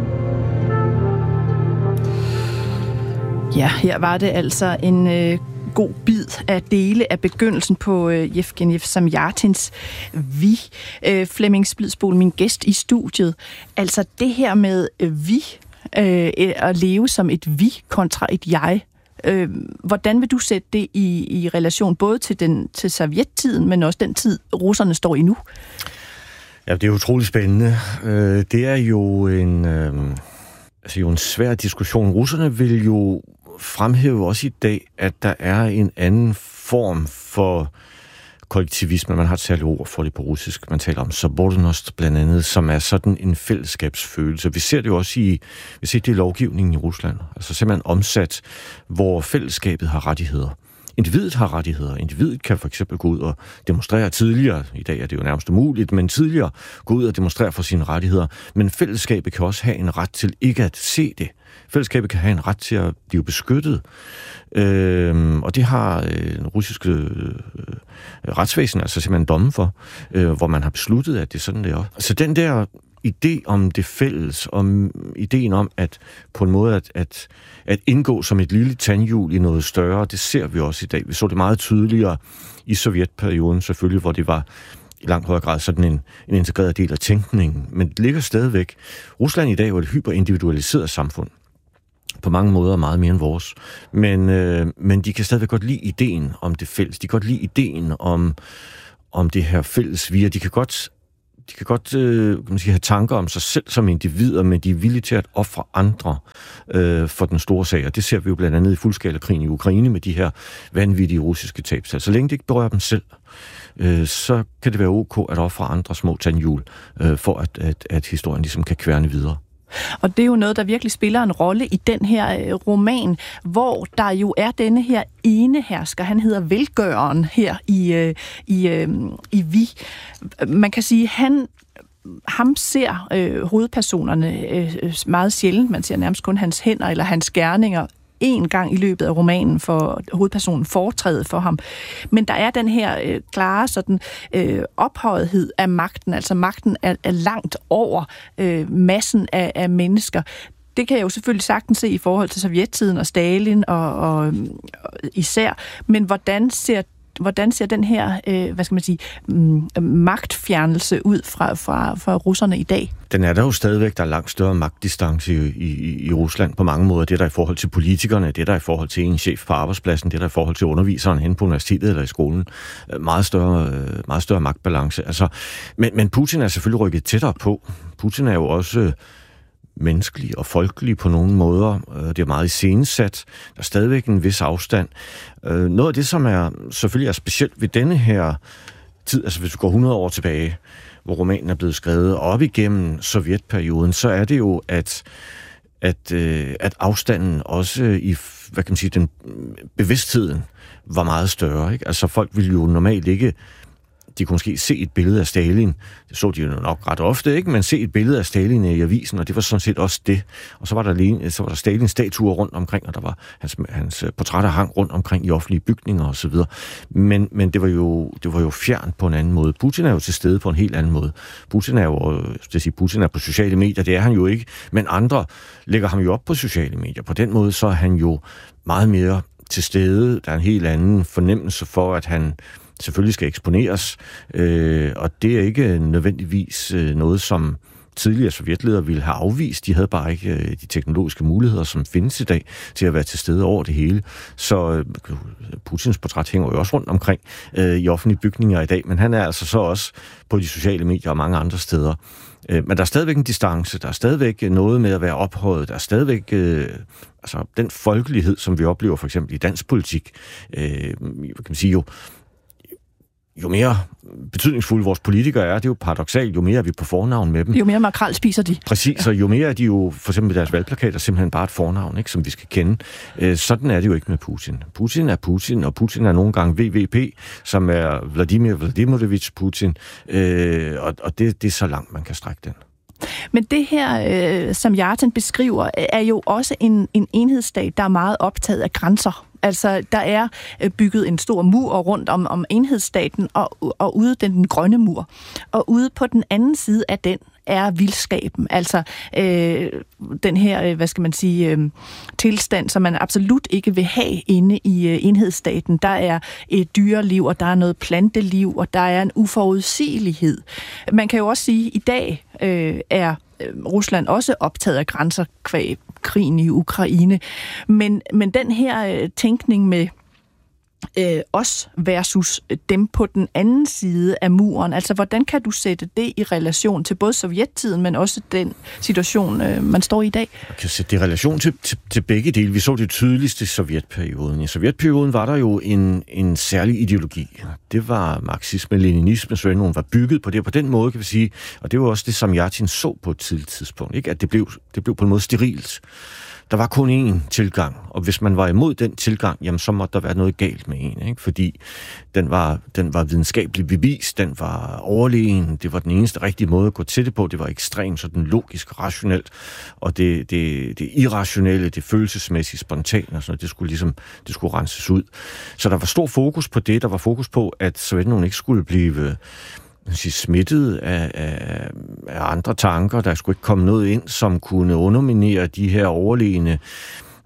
Ja, her var det altså en øh, god bid af dele af begyndelsen på øh, Jevgenij Zamjatins Vi. Øh, Flemming Splidsbol, min gæst i studiet. Altså det her med øh, vi, øh, at leve som et vi kontra et jeg. Øh, hvordan vil du sætte det i, i relation både til, den, til sovjettiden, men også den tid, russerne står i nu? Ja, det er utroligt spændende. Øh, det er jo en, øh, altså jo en svær diskussion. Russerne vil jo fremhæve også i dag, at der er en anden form for kollektivisme. Man har et særligt ord for det på russisk. Man taler om sobordnost blandt andet, som er sådan en fællesskabsfølelse. Vi ser det jo også i, vi ser det i lovgivningen i Rusland. Altså simpelthen omsat, hvor fællesskabet har rettigheder. Individet har rettigheder. Individet kan for eksempel gå ud og demonstrere tidligere. I dag er det jo nærmest umuligt, men tidligere gå ud og demonstrere for sine rettigheder. Men fællesskabet kan også have en ret til ikke at se det. Fællesskabet kan have en ret til at blive beskyttet. Øhm, og det har øh, den russiske øh, retsvæsen altså simpelthen domme for, øh, hvor man har besluttet, at det er sådan, det er. Så den der idé om det fælles, om ideen om at på en måde at, at, at indgå som et lille tandhjul i noget større, det ser vi også i dag. Vi så det meget tydeligere i sovjetperioden selvfølgelig, hvor det var i langt højere grad sådan en, en integreret del af tænkningen, men det ligger stadigvæk. Rusland i dag er jo et hyperindividualiseret samfund, på mange måder meget mere end vores, men, øh, men de kan stadigvæk godt lide ideen om det fælles, de kan godt lide ideen om, om det her fælles via, de kan godt De kan godt øh, kan man sige, have tanker om sig selv som individer, men de er villige til at ofre andre øh, for den store sag. Og det ser vi jo blandt andet i fuldskala-krigen i Ukraine med de her vanvittige russiske tabstal. Så længe det ikke berører dem selv, øh, så kan det være ok at ofre andre små tandhjul, øh, for at, at, at historien ligesom kan kværne videre. Og det er jo noget, der virkelig spiller en rolle i den her øh, roman, hvor der jo er denne her ene hersker. Han hedder Velgøreren her i, øh, i, øh, i Vi. Man kan sige, han ham ser øh, hovedpersonerne øh, meget sjældent. Man ser nærmest kun hans hænder eller hans gerninger en gang i løbet af romanen for hovedpersonen foretrædet for ham. Men der er den her øh, klare sådan, øh, ophøjethed af magten, altså magten er, er langt over øh, massen af, af mennesker. Det kan jeg jo selvfølgelig sagtens se i forhold til Sovjettiden og Stalin og, og, og især, men hvordan ser Hvordan ser den her, øh, hvad skal man sige, mm, magtfjernelse ud fra, fra, fra russerne i dag? Den er der jo stadigvæk, der er langt større magtdistance i, i, i Rusland på mange måder. Det er der i forhold til politikerne, det er der i forhold til en chef på arbejdspladsen, det er der i forhold til underviseren hen på universitetet eller i skolen. Meget større, meget større magtbalance. Altså, men, men Putin er selvfølgelig rykket tættere på. Putin er jo også menneskelig og folkelig på nogle måder. Det er meget iscenesat. Der er stadigvæk en vis afstand. Noget af det, som er selvfølgelig er specielt ved denne her tid, altså hvis vi går hundrede år tilbage, hvor romanen er blevet skrevet op igennem sovjetperioden, så er det jo, at, at, at afstanden også i, hvad kan man sige, den bevidstheden var meget større. Ikke? Altså folk ville jo normalt ikke. De kunne måske se et billede af Stalin. Det så de jo nok ret ofte, ikke? Men se et billede af Stalin i avisen, og det var sådan set også det. Og så var der, så var der Stalins statuer rundt omkring, og der var hans, hans portrætter hang rundt omkring i offentlige bygninger og så videre. Men, men det var jo det var jo fjernt på en anden måde. Putin er jo til stede på en helt anden måde. Putin er jo, det sige, Putin er på sociale medier, det er han jo ikke, men andre lægger ham jo op på sociale medier. På den måde så er han jo meget mere til stede. Der er en helt anden fornemmelse for, at han selvfølgelig skal eksponeres, øh, og det er ikke nødvendigvis øh, noget, som tidligere sovjetledere ville have afvist. De havde bare ikke øh, de teknologiske muligheder, som findes i dag, til at være til stede over det hele. Så øh, Putins portræt hænger jo også rundt omkring øh, i offentlige bygninger i dag, men han er altså så også på de sociale medier og mange andre steder. Øh, men der er stadigvæk en distance, der er stadigvæk noget med at være ophøjet, der er stadigvæk øh, altså den folkelighed, som vi oplever for eksempel i dansk politik, øh, kan man sige jo, jo mere betydningsfulde vores politikere er, det er jo paradoksalt, jo mere er vi på fornavn med dem. Jo mere makrel spiser de. Præcis, og jo mere er de jo, for eksempel deres valgplakater, simpelthen bare et fornavn, ikke, som vi skal kende. Øh, sådan er det jo ikke med Putin. Putin er Putin, og Putin er nogle gange V V P, som er Vladimir Vladimirovich Putin, øh, og, og det, det er så langt, man kan strække den. Men det her, øh, som Yartin beskriver, er jo også en, en enhedsstat, der er meget optaget af grænser. Altså, der er bygget en stor mur rundt om, om enhedsstaten, og, og ude den, den grønne mur. Og ude på den anden side af den er vildskaben. Altså, øh, den her, hvad skal man sige, øh, tilstand, som man absolut ikke vil have inde i øh, enhedsstaten. Der er et dyreliv, og der er noget planteliv, og der er en uforudsigelighed. Man kan jo også sige, at i dag øh, er Rusland også optaget af grænser kvæg krigen i Ukraine. Men, men den her øh, tænkning med øh, os versus dem på den anden side af muren, altså hvordan kan du sætte det i relation til både sovjettiden, men også den situation, øh, man står i i dag? Jeg kan sætte det i relation til, til, til begge dele. Vi så det tydeligste i sovjetperioden. I sovjetperioden var der jo en, en særlig ideologi. Det var marxisme, leninisme, så nogen var bygget på det. På den måde kan vi sige, og det var også det, som Yartin så på et tidligt tidspunkt, ikke? At det blev, det blev på en måde sterilt. Der var kun én tilgang, og hvis man var imod den tilgang, jamen så måtte der være noget galt med en, ikke? Fordi den var, den var videnskabeligt bevist, den var overlegen, det var den eneste rigtige måde at gå til det på, det var ekstremt sådan logisk, rationelt, og det, det, det irrationelle, det følelsesmæssigt, spontant og sådan noget, det skulle ligesom, det skulle renses ud. Så der var stor fokus på det, der var fokus på, at Sovjetunionen ikke skulle blive sige, smittet af, af, af andre tanker. Der skulle ikke komme noget ind, som kunne underminere de her overlegne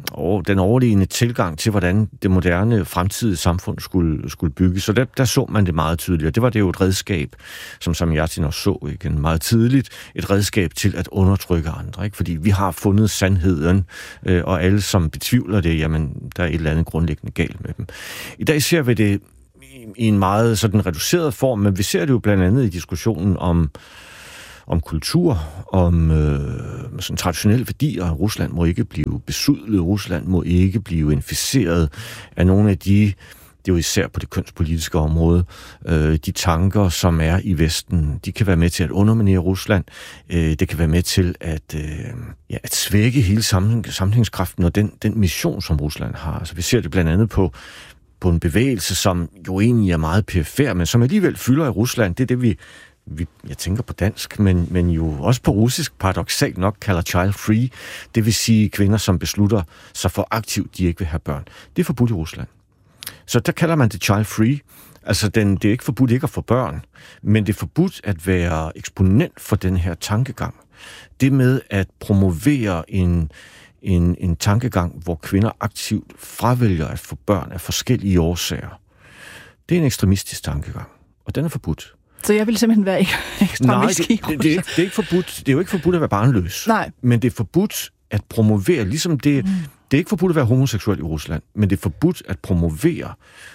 og den overlegne tilgang til, hvordan det moderne fremtidige samfund skulle, skulle bygges. Så der, der så man det meget tydeligt, og det var det jo et redskab, som Samyatin også så igen meget tidligt, et redskab til at undertrykke andre, ikke? Fordi vi har fundet sandheden, øh, og alle, som betvivler det, jamen, der er et eller andet grundlæggende galt med dem. I dag ser vi det i, i en meget sådan reduceret form, men vi ser det jo blandt andet i diskussionen om om kultur, om øh, sådan traditionelle værdier. Rusland må ikke blive besudlet, Rusland må ikke blive inficeret af nogle af de, det er jo især på det kønspolitiske område, øh, de tanker, som er i Vesten, de kan være med til at underminere Rusland, øh, det kan være med til at, øh, ja, at svække hele sammenhængskraften og den, den mission, som Rusland har. Altså, vi ser det blandt andet på på en bevægelse, som jo egentlig er meget perifær, men som alligevel fylder i Rusland. Det er det, vi Vi, jeg tænker på dansk, men, men jo også på russisk, paradoksalt nok, kalder child free. Det vil sige kvinder, som beslutter sig for aktivt, de ikke vil have børn. Det er forbudt i Rusland. Så der kalder man det child free. Altså, den, det er ikke forbudt ikke at få børn, men det er forbudt at være eksponent for den her tankegang. Det med at promovere en, en, en tankegang, hvor kvinder aktivt fravælger at få børn af forskellige årsager. Det er en ekstremistisk tankegang, og den er forbudt. Så jeg vil simpelthen være ekstremist. Nej, det, det, det, er ikke, det, er ikke forbudt, det er jo ikke forbudt at være barnløs. Nej. Men det er forbudt at promovere, ligesom det, mm. det er ikke forbudt at være homoseksuel i Rusland, men det er forbudt at promovere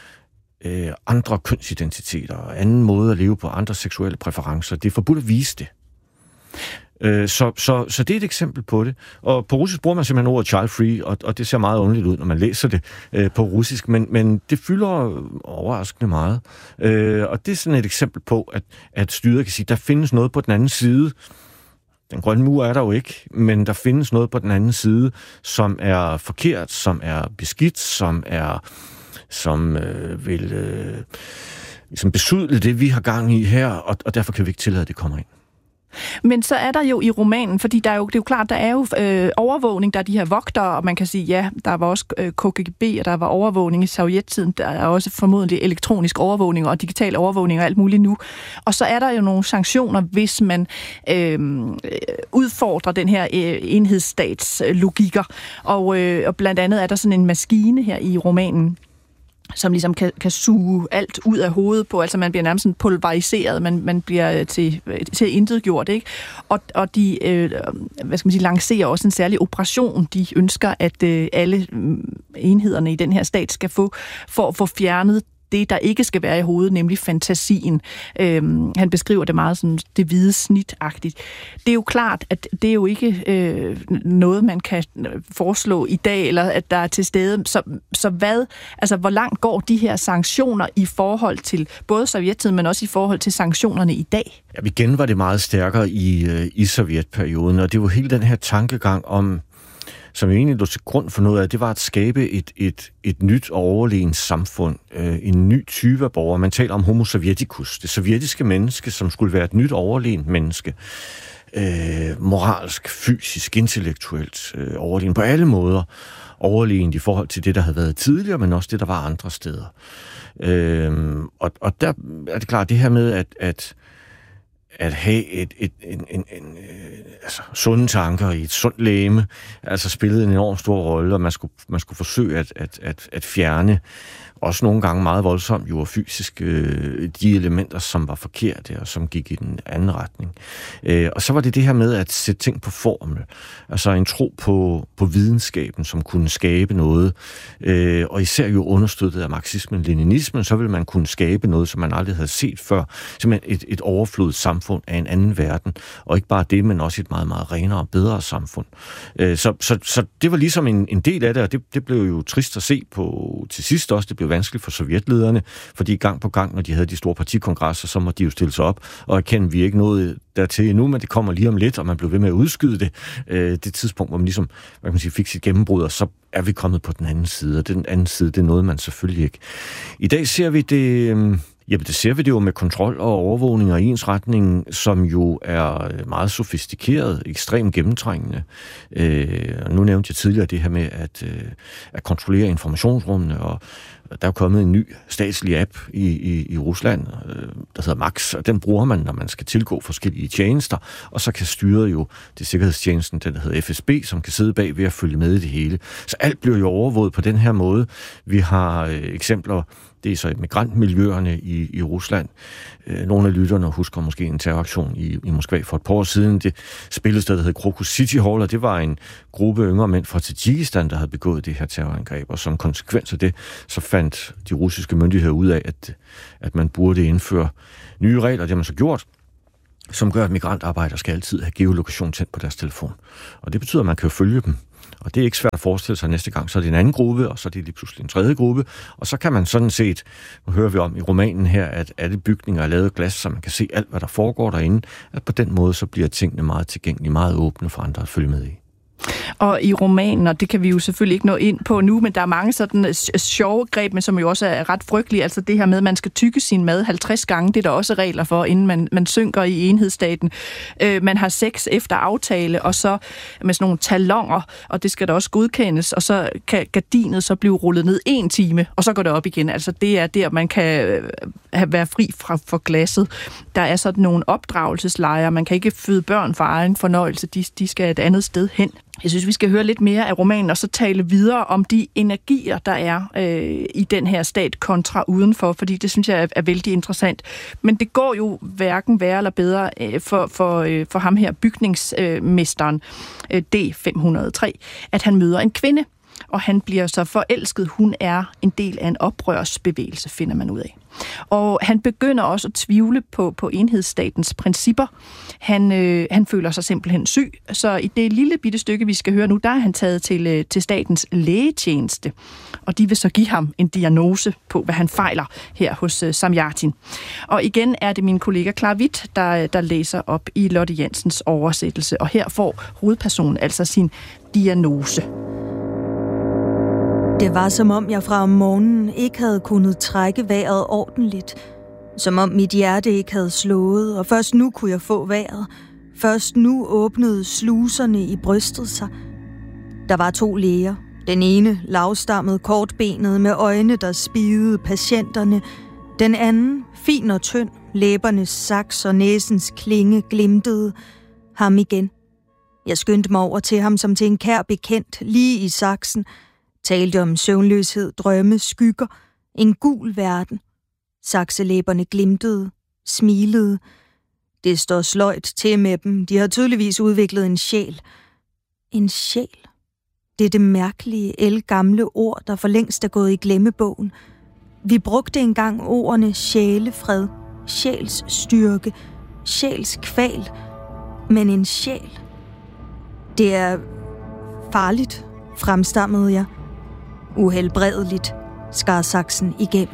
øh, andre kønsidentiteter og anden måde at leve på, andre seksuelle præferencer. Det er forbudt at vise det. Øh, så, så, så det er et eksempel på det. Og på russisk bruger man simpelthen ordet child free, og, og det ser meget underligt ud, når man læser det øh, på russisk, men, men det fylder overraskende meget. Øh, og det er sådan et eksempel på, at, at styret kan sige, der findes noget på den anden side. Den grønne mur er der jo ikke, men der findes noget på den anden side, som er forkert, som er beskidt, som er som øh, vil øh, ligesom besudle det, vi har gang i her, og, og derfor kan vi ikke tillade, at det kommer ind. Men så er der jo i romanen, fordi der er jo, det er jo klart, der er jo øh, overvågning, der er de her vogtere, og man kan sige, ja, der var også øh, K G B, og der var overvågning i sovjettiden, der er også formodentlig elektronisk overvågning og digital overvågning og alt muligt nu. Og så er der jo nogle sanktioner, hvis man øh, udfordrer den her øh, enhedsstats øh, logikker. Og, øh, og blandt andet er der sådan en maskine her i romanen, som ligesom kan, kan suge alt ud af hovedet på, altså man bliver nærmest sådan pulveriseret, man, man bliver til, til intetgjort, ikke? Og, og de, øh, hvad skal man sige, lancerer også en særlig operation, de ønsker, at øh, alle enhederne i den her stat skal få, for at få fjernet det, der ikke skal være i hovedet, nemlig fantasien. Øhm, han beskriver det meget sådan, det hvide snit-agtigt. Det er jo klart, at det er jo ikke øh, noget, man kan foreslå i dag, eller at der er til stede. Så, så hvad, altså hvor langt går de her sanktioner i forhold til både sovjettiden, men også i forhold til sanktionerne i dag? Ja, igen var det meget stærkere i, i sovjetperioden, og det var hele den her tankegang om, som egentlig lå til grund for noget af, det var at skabe et, et, et nyt og overlegent samfund, øh, en ny type af borgere. Man taler om homo sovjeticus, det sovjetiske menneske, som skulle være et nyt overlegent menneske. Øh, moralsk, fysisk, intellektuelt øh, overlegent, på alle måder overlegent i forhold til det, der havde været tidligere, men også det, der var andre steder. Øh, og, og der er det klart, det her med, at, at at have et, et, en, en, en, altså, sunde tanker i et sundt legeme, altså spillede en enorm stor rolle, og man skulle, man skulle forsøge at, at, at, at fjerne, også nogle gange meget voldsomt, jo fysisk, øh, de elementer, som var forkerte, og som gik i den anden retning. Øh, og så var det det her med at sætte ting på formel, altså en tro på, på videnskaben, som kunne skabe noget, øh, og især jo understøttet af marxismen, leninismen, så ville man kunne skabe noget, som man aldrig havde set før, simpelthen et, et overflodet samfund af en anden verden, og ikke bare det, men også et meget, meget renere og bedre samfund. Øh, så, så, så det var ligesom en, en del af det, og det, det blev jo trist at se på til sidst også, det blev vanskeligt for sovjetlederne, fordi gang på gang, når de havde de store partikongresser, så måtte de jo stille sig op og erkende, at vi ikke nåede dertil endnu, men det kommer lige om lidt, og man blev ved med at udskyde det. Øh, det tidspunkt, hvor man ligesom, hvad kan man sige, fik sit gennembrud, og så er vi kommet på den anden side, og den anden side, det er noget, man selvfølgelig ikke. I dag ser vi det, Jamen, det ser vi det jo med kontrol og overvågning og ensretning, som jo er meget sofistikeret, ekstremt gennemtrængende. Øh, nu nævnte jeg tidligere det her med at, øh, at kontrollere informationsrummene, og der er kommet en ny statslig app i, i, i Rusland, øh, der hedder Max, og den bruger man, når man skal tilgå forskellige tjenester, og så kan styret jo det sikkerhedstjenesten, den der hedder F S B, som kan sidde bag ved at følge med i det hele. Så alt bliver jo overvåget på den her måde. Vi har øh, eksempler, det er så migrantmiljøerne i, i Rusland. Øh, nogle af lytterne husker måske en terroraktion i, i Moskva for et par år siden. Det spillested, der hed Krokus City Hall, og det var en gruppe yngre mænd fra Tadsjikistan, der havde begået det her terrorangreb, og som konsekvens af det, så fandt de russiske myndigheder ud af, at, at man burde indføre nye regler, det har man så gjort, som gør, at migrantarbejdere skal altid have geolokation tændt på deres telefon. Og det betyder, at man kan jo følge dem. Og det er ikke svært at forestille sig næste gang, så er det en anden gruppe, og så er det lige pludselig en tredje gruppe, og så kan man sådan set, nu hører vi om i romanen her, at alle bygninger er lavet af glas, så man kan se alt, hvad der foregår derinde, at på den måde, så bliver tingene meget tilgængelige, meget åbne for andre at følge med i. Og i romanen, og det kan vi jo selvfølgelig ikke nå ind på nu, men der er mange sådan sjove greb, men som jo også er ret frygtelige. Altså det her med, at man skal tygge sin mad halvtreds gange, det er der også regler for, inden man, man synker i enhedsstaten. Øh, man har sex efter aftale, og så med sådan nogle talonger, og det skal der også godkendes, og så kan gardinet så blive rullet ned en time, og så går det op igen. Altså det er der, man kan have, være fri fra for glasset. Der er sådan nogle opdragelseslejre, man kan ikke føde børn for egen fornøjelse, de, de skal et andet sted hen. Jeg synes, vi skal høre lidt mere af romanen, og så tale videre om de energier, der er øh, i den her stat kontra udenfor, fordi det synes jeg er, er vældig interessant. Men det går jo hverken værre eller bedre øh, for, for, øh, for ham her, bygningsmesteren øh, D fem hundrede og tre, at han møder en kvinde, og han bliver så forelsket. Hun er en del af en oprørsbevægelse, finder man ud af. Og han begynder også at tvivle på, på enhedsstatens principper. Han, øh, han føler sig simpelthen syg, så i det lille bitte stykke, vi skal høre nu, der er han taget til, øh, til statens lægetjeneste. Og de vil så give ham en diagnose på, hvad han fejler her hos øh, Samjatin. Og igen er det min kollega Clara Witt, der, der læser op i Lotte Jensens oversættelse. Og her får hovedpersonen altså sin diagnose. Det var som om jeg fra om morgenen ikke havde kunnet trække vejret ordentligt. Som om mit hjerte ikke havde slået, og først nu kunne jeg få vejret. Først nu åbnede sluserne i brystet sig. Der var to læger. Den ene lavstammet, kortbenet med øjne, der spidede patienterne. Den anden, fin og tynd, læbernes saks og næsens klinge glimtede. Ham igen. Jeg skyndte mig over til ham som til en kær bekendt, lige i saksen. Talte om søvnløshed, drømme, skygger, en gul verden. Sakselæberne glimtede, smilede. Det står sløjt til med dem. De har tydeligvis udviklet en sjæl. En sjæl. Det er det mærkelige, ældgamle ord, der for længst er gået i glemmebogen. Vi brugte engang ordene sjælefred, sjælsstyrke, sjælskval. Men en sjæl. Det er farligt, fremstammede jeg. Uhelbredeligt skar saksen igennem.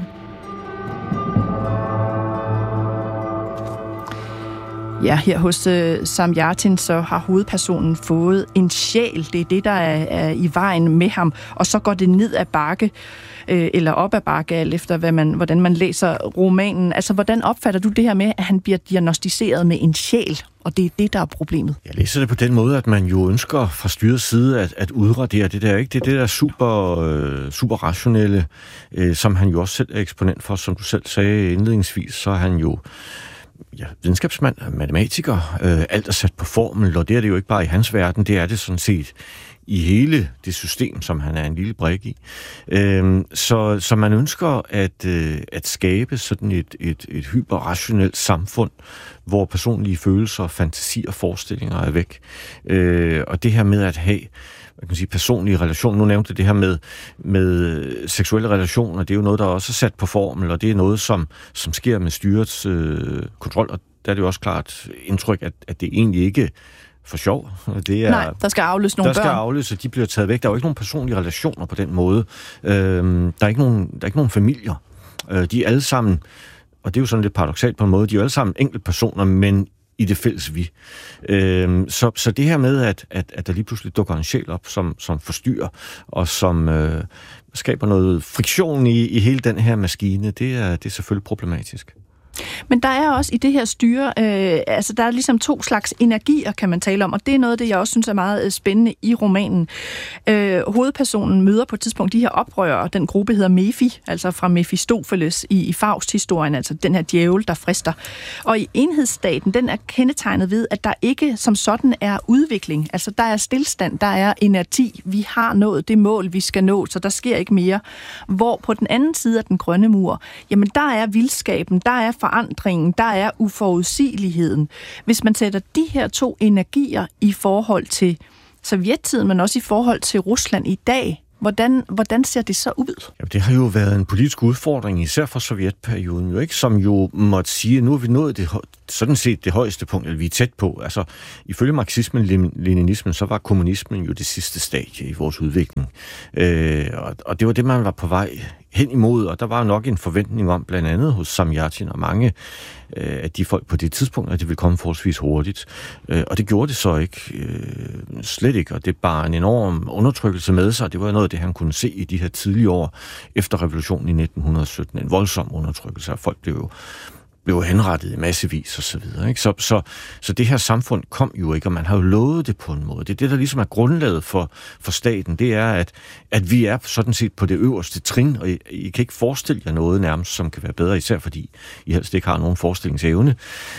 Ja, her hos uh, Samjatin, så har hovedpersonen fået en sjæl. Det er det, der er, er i vejen med ham. Og så går det ned ad bakke, øh, eller op ad bakke, alt efter hvad man, hvordan man læser romanen. Altså, hvordan opfatter du det her med, at han bliver diagnostiseret med en sjæl? Og det er det, der er problemet. Jeg læser det på den måde, at man jo ønsker fra styrets side at, at udradere det der, ikke? Det er det der super, øh, super rationelle, øh, som han jo også selv er eksponent for, som du selv sagde indledningsvis, så er han jo ja, videnskabsmand, matematiker, øh, alt er sat på formel, og det er det jo ikke bare i hans verden, det er det sådan set i hele det system, som han er en lille brik i. Øh, så, så man ønsker at, øh, at skabe sådan et, et, et hyperrationelt samfund, hvor personlige følelser, fantasier og forestillinger er væk. Øh, og det her med at have man kan sige, personlige relationer, nu nævnte det her med, med seksuelle relationer, det er jo noget, der også er sat på formel, og det er noget, som, som sker med styrets øh, kontrol, og der er det jo også klart indtryk, at, at det egentlig ikke for sjov. Det er, Nej, der skal afløse nogle der børn. Der skal afløse, og de bliver taget væk. Der er jo ikke nogen personlige relationer på den måde. Øh, der, er ikke nogen, der er ikke nogen familier. Øh, de er alle sammen, og det er jo sådan lidt paradoksalt på en måde, de er jo alle sammen enkeltpersoner, men i det fælles vi. Øh, så, så det her med, at, at, at der lige pludselig dukker en sjæl op, som, som forstyrrer, og som øh, skaber noget friktion i, i hele den her maskine, det er, det er selvfølgelig problematisk. Men der er også i det her styre, øh, altså der er ligesom to slags energier, kan man tale om, og det er noget af det, jeg også synes er meget spændende i romanen. Øh, hovedpersonen møder på et tidspunkt de her oprørere, den gruppe hedder Mephi, altså fra Mefistofeles i, i Faust-historien, altså den her djævel, der frister. Og i enhedsstaten, den er kendetegnet ved, at der ikke som sådan er udvikling, altså der er stillstand, der er inerti, vi har nået det mål, vi skal nå, så der sker ikke mere. Hvor på den anden side af den grønne mur, jamen der er vildskaben, der er forandringen, der er uforudsigeligheden. Hvis man sætter de her to energier i forhold til sovjettiden, men også i forhold til Rusland i dag, hvordan, hvordan ser det så ud? Ja, det har jo været en politisk udfordring, især for sovjetperioden, jo ikke, som jo måtte sige, at nu har vi nået det, sådan set det højeste punkt, eller vi er tæt på. Altså, ifølge marxismen, leninismen, så var kommunismen jo det sidste stadie i vores udvikling. Øh, og, og det var det, man var på vej hen imod, og der var nok en forventning om, blandt andet hos Samjatin og mange øh, af de folk på det tidspunkt, at det ville komme forholdsvis hurtigt. Øh, og det gjorde det så ikke. Øh, slet ikke, og det bar en enorm undertrykkelse med sig. Det var noget af det, han kunne se i de her tidlige år efter revolutionen i nitten sytten. En voldsom undertrykkelse, og folk blev jo blev henrettet i massevis og så videre. Ikke? Så, så, så det her samfund kom jo ikke, og man har jo lovet det på en måde. Det er det, der ligesom er grundlaget for, for staten, det er, at, at vi er sådan set på det øverste trin, og I, I kan ikke forestille jer noget nærmest, som kan være bedre, især fordi I helst ikke har nogen forestillingsevne.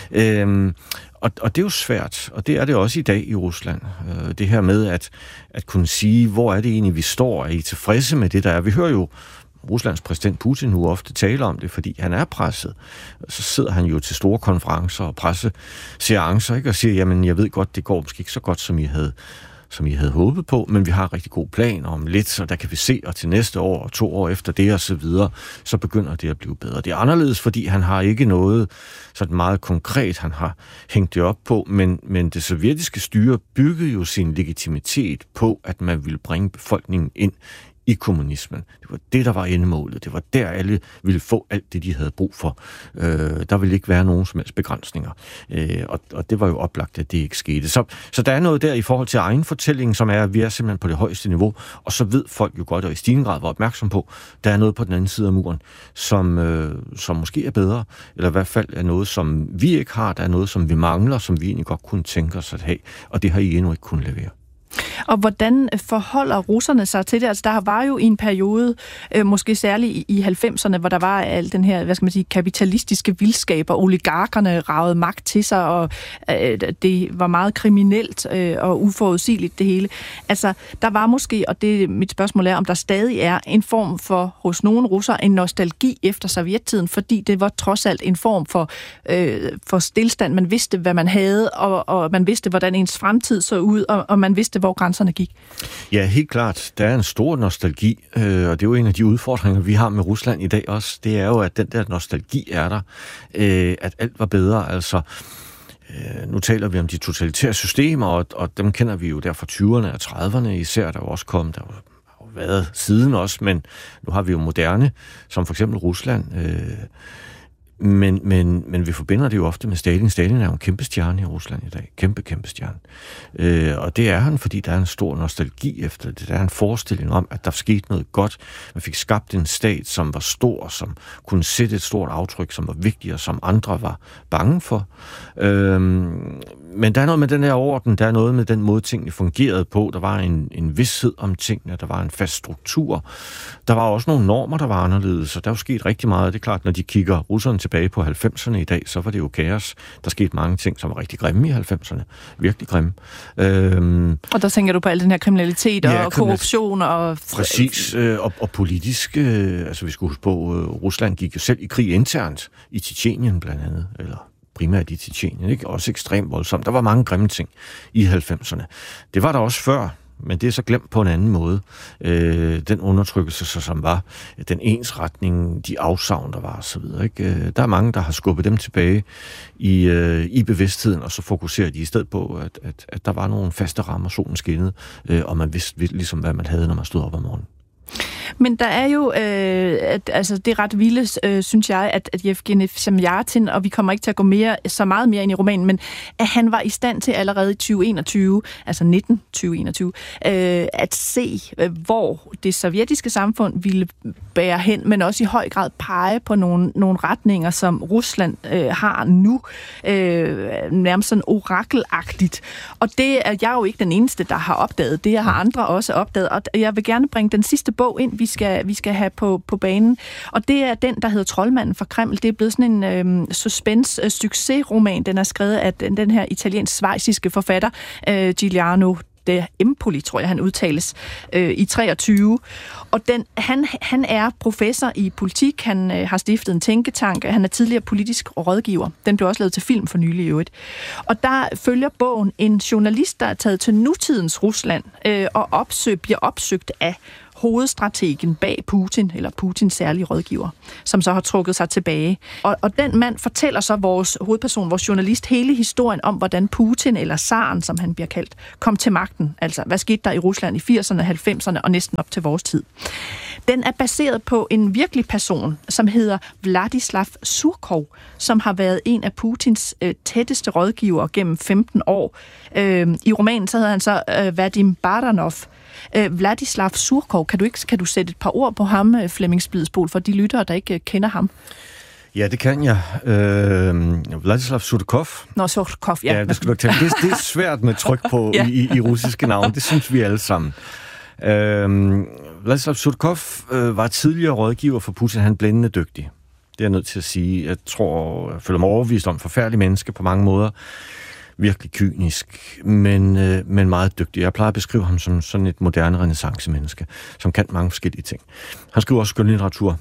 Øhm, og, og det er jo svært, og det er det også i dag i Rusland. Øh, det her med at, at kunne sige, hvor er det egentlig, vi står? Er I tilfredse med det, der er? Vi hører jo Ruslands præsident Putin nu ofte taler om det, fordi han er presset. Så sidder han jo til store konferencer og presseseancer, ikke, og siger, jamen, jeg ved godt, det går måske ikke så godt, som I havde, som I havde håbet på, men vi har en rigtig god plan om lidt, så der kan vi se, og til næste år og to år efter det og så videre, så begynder det at blive bedre. Det er anderledes, fordi han har ikke noget sådan meget konkret, han har hængt det op på, men, men det sovjetiske styre byggede jo sin legitimitet på, at man ville bringe befolkningen ind i kommunismen. Det var det, der var endemålet. Det var der, alle ville få alt det, de havde brug for. Øh, der ville ikke være nogen som helst begrænsninger. Øh, og, og det var jo oplagt, at det ikke skete. Så, så der er noget der i forhold til egen fortælling, som er, at vi er simpelthen på det højeste niveau, og så ved folk jo godt, og i stigende grad var opmærksom på, der er noget på den anden side af muren, som, øh, som måske er bedre, eller i hvert fald er noget, som vi ikke har, der er noget, som vi mangler, som vi egentlig godt kunne tænke os at have, og det har I endnu ikke kunnet levere. Og hvordan forholder russerne sig til det? Altså, der var jo i en periode, øh, måske særligt i halvfemserne, hvor der var al den her, hvad skal man sige, kapitalistiske vildskab, og oligarkerne ragede magt til sig, og øh, det var meget kriminelt øh, og uforudsigeligt det hele. Altså, der var måske, og det mit spørgsmål er, om der stadig er en form for, hos nogle russere, en nostalgi efter sovjettiden, fordi det var trods alt en form for, øh, for stillstand. Man vidste, hvad man havde, og, og man vidste, hvordan ens fremtid så ud, og, og man vidste, hvor grænserne gik. Ja, helt klart. Der er en stor nostalgi, øh, og det er jo en af de udfordringer, vi har med Rusland i dag også. Det er jo, at den der nostalgi er der, øh, at alt var bedre. Altså, øh, nu taler vi om de totalitære systemer, og, og dem kender vi jo der fra tyverne og trediverne især, der er jo også kommet, der har jo været siden også, men nu har vi jo moderne, som for eksempel Rusland. Øh, Men, men, men vi forbinder det jo ofte med Stalin. Stalin er jo en kæmpe stjerne i Rusland i dag. Kæmpe, kæmpe stjerne. Øh, og det er han, fordi der er en stor nostalgi efter det. Der er en forestilling om, at der skete noget godt. Man fik skabt en stat, som var stor, som kunne sætte et stort aftryk, som var vigtig, og som andre var bange for. Øh, men der er noget med den her orden, der er noget med den måde, tingene fungerede på. Der var en, en vished om tingene, der var en fast struktur. Der var også nogle normer, der var anderledes, og der er jo sket rigtig meget. Det er klart, når de kigger russerne tilbage på halvfemserne i dag, så var det jo kaos. Der skete mange ting, som var rigtig grimme i halvfemserne. Virkelig grimme. Øhm, og der tænker du på al den her kriminalitet ja, og korruption og... Præcis, øh, og, og politisk. Øh, altså, vi skulle huske på, øh, Rusland gik jo selv i krig internt, i Tjetjenien blandt andet, eller primært i Tjetjenien, ikke? Også ekstremt voldsomt. Der var mange grimme ting i halvfemserne. Det var der også før, men det er så glemt på en anden måde. Øh, den undertrykkelse, så som var, den ensretning, de afsavn, der var osv. Øh, der er mange, der har skubbet dem tilbage i, øh, i bevidstheden, og så fokuserer de i stedet på, at, at, at der var nogle faste rammer, solen skinnede, øh, og man vidste ligesom, hvad man havde, når man stod op om morgenen. Men der er jo, øh, at, altså det er ret vildt, øh, synes jeg, at, at Yevgeny Zamjatin, og vi kommer ikke til at gå mere, så meget mere ind i romanen, men at han var i stand til allerede i tyve enogtyve, altså nitten tyve enogtyve, øh, at se, øh, hvor det sovjetiske samfund ville bære hen, men også i høj grad pege på nogle, nogle retninger, som Rusland øh, har nu, øh, nærmest sådan orakelagtigt. Og det er jeg jo ikke den eneste, der har opdaget. Det har andre også opdaget, og jeg vil gerne bringe den sidste bog ind, vi skal, vi skal have på, på banen. Og det er den, der hedder Troldmanden fra Kreml. Det er blevet sådan en øhm, suspense-succesroman. Den er skrevet af den, den her italiensk-svejsiske forfatter, øh, Giuliano de Empoli, tror jeg, han udtales, øh, i treogtyve. Og den, han, han er professor i politik, han øh, har stiftet en tænketank, han er tidligere politisk rådgiver. Den blev også lavet til film for nylig i øvrigt. Og der følger bogen en journalist, der er taget til nutidens Rusland øh, og opsøg, bliver opsøgt af hovedstrategen bag Putin, eller Putins særlige rådgiver, som så har trukket sig tilbage. Og, og den mand fortæller så vores hovedperson, vores journalist, hele historien om, hvordan Putin, eller zaren, som han bliver kaldt, kom til magten. Altså, hvad skete der i Rusland i firserne, halvfemserne og næsten op til vores tid. Den er baseret på en virkelig person, som hedder Vladislav Surkov, som har været en af Putins øh, tætteste rådgivere gennem femten år. Øh, I romanen så hedder han så øh, Vadim Baranov. Øh, Vladislav Surkov, kan du ikke kan du sætte et par ord på ham, Flemming Splidsbol, for de lyttere, der ikke øh, kender ham? Ja, det kan jeg. Øh, Vladislav Surkov. Nå, Surkov, ja. Ja, det skal du ikke det, det er svært med tryk på ja. i, i russiske navn. Det synes vi alle sammen. Øh, Vladislav Surkov øh, var tidligere rådgiver for Putin. Han er blændende dygtig. Det er jeg nødt til at sige. Jeg tror, jeg føler mig overbevist om forfærdelig menneske på mange måder. Virkelig kynisk, men, øh, men meget dygtig. Jeg plejer at beskrive ham som sådan et moderne renæssancemenneske, som kan mange forskellige ting. Han skriver også skønlitteratur.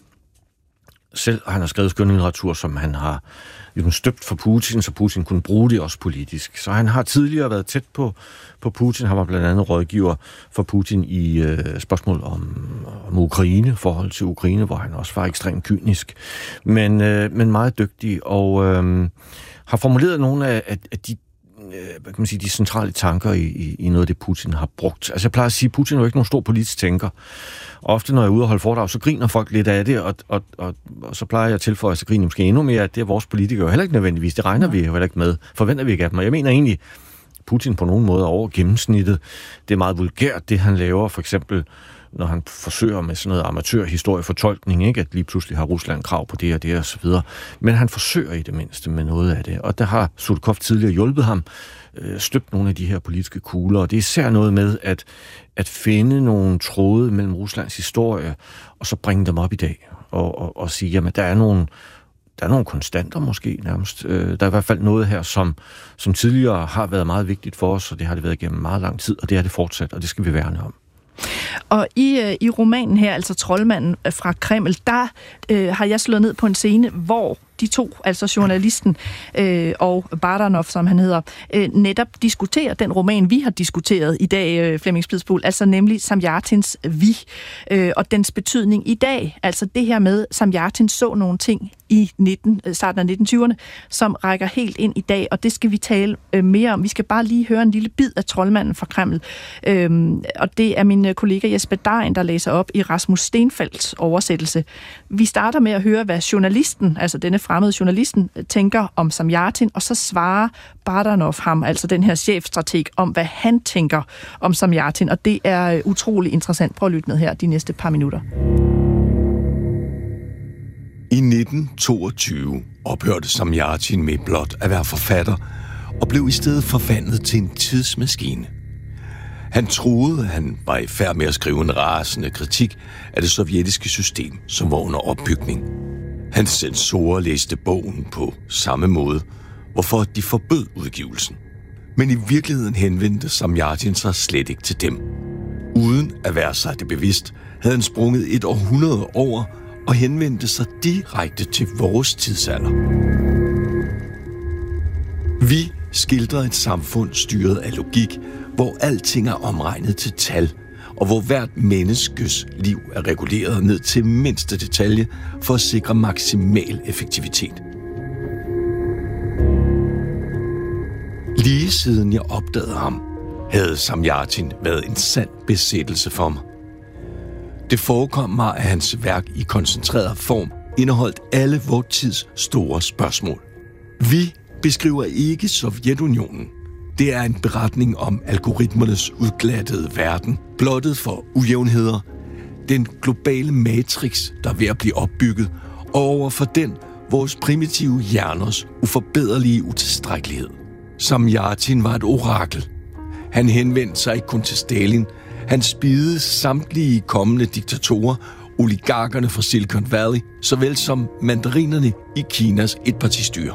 Selv han har skrevet skønlitteratur, som han har ligesom støbt for Putin, så Putin kunne bruge det også politisk. Så han har tidligere været tæt på, på Putin. Han var blandt andet rådgiver for Putin i øh, spørgsmål om, om Ukraine, forhold til Ukraine, hvor han også var ekstremt kynisk, men, øh, men meget dygtig, og øh, har formuleret nogle af, af, af de hvad kan man sige, de centrale tanker i, i, i noget af det, Putin har brugt. Altså jeg plejer at sige, at Putin er jo ikke nogen stor politisk tænker. Og ofte, når jeg er ude og holde foredrag, så griner folk lidt af det, og, og, og, og så plejer jeg at tilføje, at så griner måske endnu mere, at det er vores politikere jo heller ikke nødvendigvis. Det regner vi jo heller ikke med. Forventer vi ikke af dem. Og jeg mener egentlig, Putin på nogen måde er over gennemsnittet. Det er meget vulgært, det han laver, for eksempel når han forsøger med sådan noget amatørhistoriefortolkning, ikke? At lige pludselig har Rusland krav på det og det og så videre. Men han forsøger i det mindste med noget af det. Og der har Surkov tidligere hjulpet ham, øh, støbt nogle af de her politiske kugler. Og det er især noget med at, at finde nogle tråde mellem Ruslands historie, og så bringe dem op i dag. Og, og, og sige, jamen der er nogle, der er nogle konstanter måske nærmest. Øh, der er i hvert fald noget her, som, som tidligere har været meget vigtigt for os, og det har det været gennem meget lang tid, og det er det fortsat, og det skal vi værne om. Og i, øh, i romanen her, altså Troldmanden fra Kreml, der øh, har jeg slået ned på en scene, hvor de to, altså journalisten øh, og Baranov, som han hedder, øh, netop diskuterer den roman, vi har diskuteret i dag, øh, Flemming Splidsbol, altså nemlig Zamjatins Vi, øh, og dens betydning i dag. Altså det her med, Zamjatin så nogle ting i nitten, starten af nitten tyverne, som rækker helt ind i dag, og det skal vi tale øh, mere om. Vi skal bare lige høre en lille bid af Troldmanden fra Kreml, øh, og det er min kollega Jesper Dein, der læser op i Rasmus Stenfeldts oversættelse. Vi starter med at høre, hvad journalisten, altså denne fremmede journalisten, tænker om Zamjatin, og så svarer Baranov ham, altså den her chefstrateg, om hvad han tænker om Zamjatin, og det er utrolig interessant. Prøv at lytte med her de næste par minutter. I nitten toogtyve ophørte Zamjatin med blot at være forfatter, og blev i stedet forvandlet til en tidsmaskine. Han troede, han var i færd med at skrive en rasende kritik af det sovjetiske system, som var under opbygning. Hans censorer læste bogen på samme måde, hvorfor de forbød udgivelsen. Men i virkeligheden henvendte Zamjatin sig slet ikke til dem. Uden at være sig det bevidst, havde han sprunget et århundrede over og henvendte sig direkte til vores tidsalder. Vi skildrer et samfund styret af logik, hvor alting er omregnet til tal, og hvor hvert menneskes liv er reguleret ned til mindste detalje for at sikre maksimal effektivitet. Lige siden jeg opdagede ham, havde Zamjatin været en sand besættelse for mig. Det forekom mig, at hans værk i koncentreret form indeholdt alle vor tids store spørgsmål. Vi beskriver ikke Sovjetunionen. Det er en beretning om algoritmernes udglattede verden, blottet for ujævnheder, den globale matrix, der er ved at blive opbygget, og over for den vores primitive hjerners uforbederlige utilstrækkelighed. Samjatin var et orakel. Han henvendte sig ikke kun til Stalin. Han spidede samtlige kommende diktatorer, oligarkerne fra Silicon Valley, såvel som mandarinerne i Kinas etpartistyre.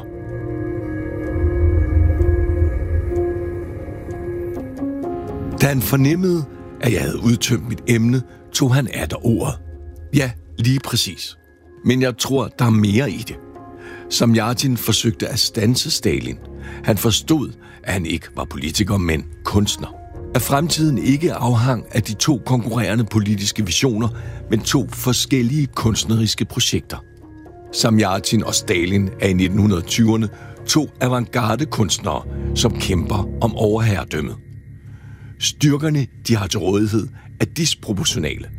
Da han fornemmede, at jeg havde udtømt mit emne, tog han atter ordet. Ja, lige præcis. Men jeg tror, der er mere i det. Samjatin forsøgte at standse Stalin. Han forstod, at han ikke var politiker, men kunstner. At fremtiden ikke afhang af de to konkurrerende politiske visioner, men to forskellige kunstneriske projekter. Samjatin og Stalin er i nitten tyverne to avantgarde-kunstnere, som kæmper om overherredømmet. Styrkerne, de har til rådighed, er disproportionale.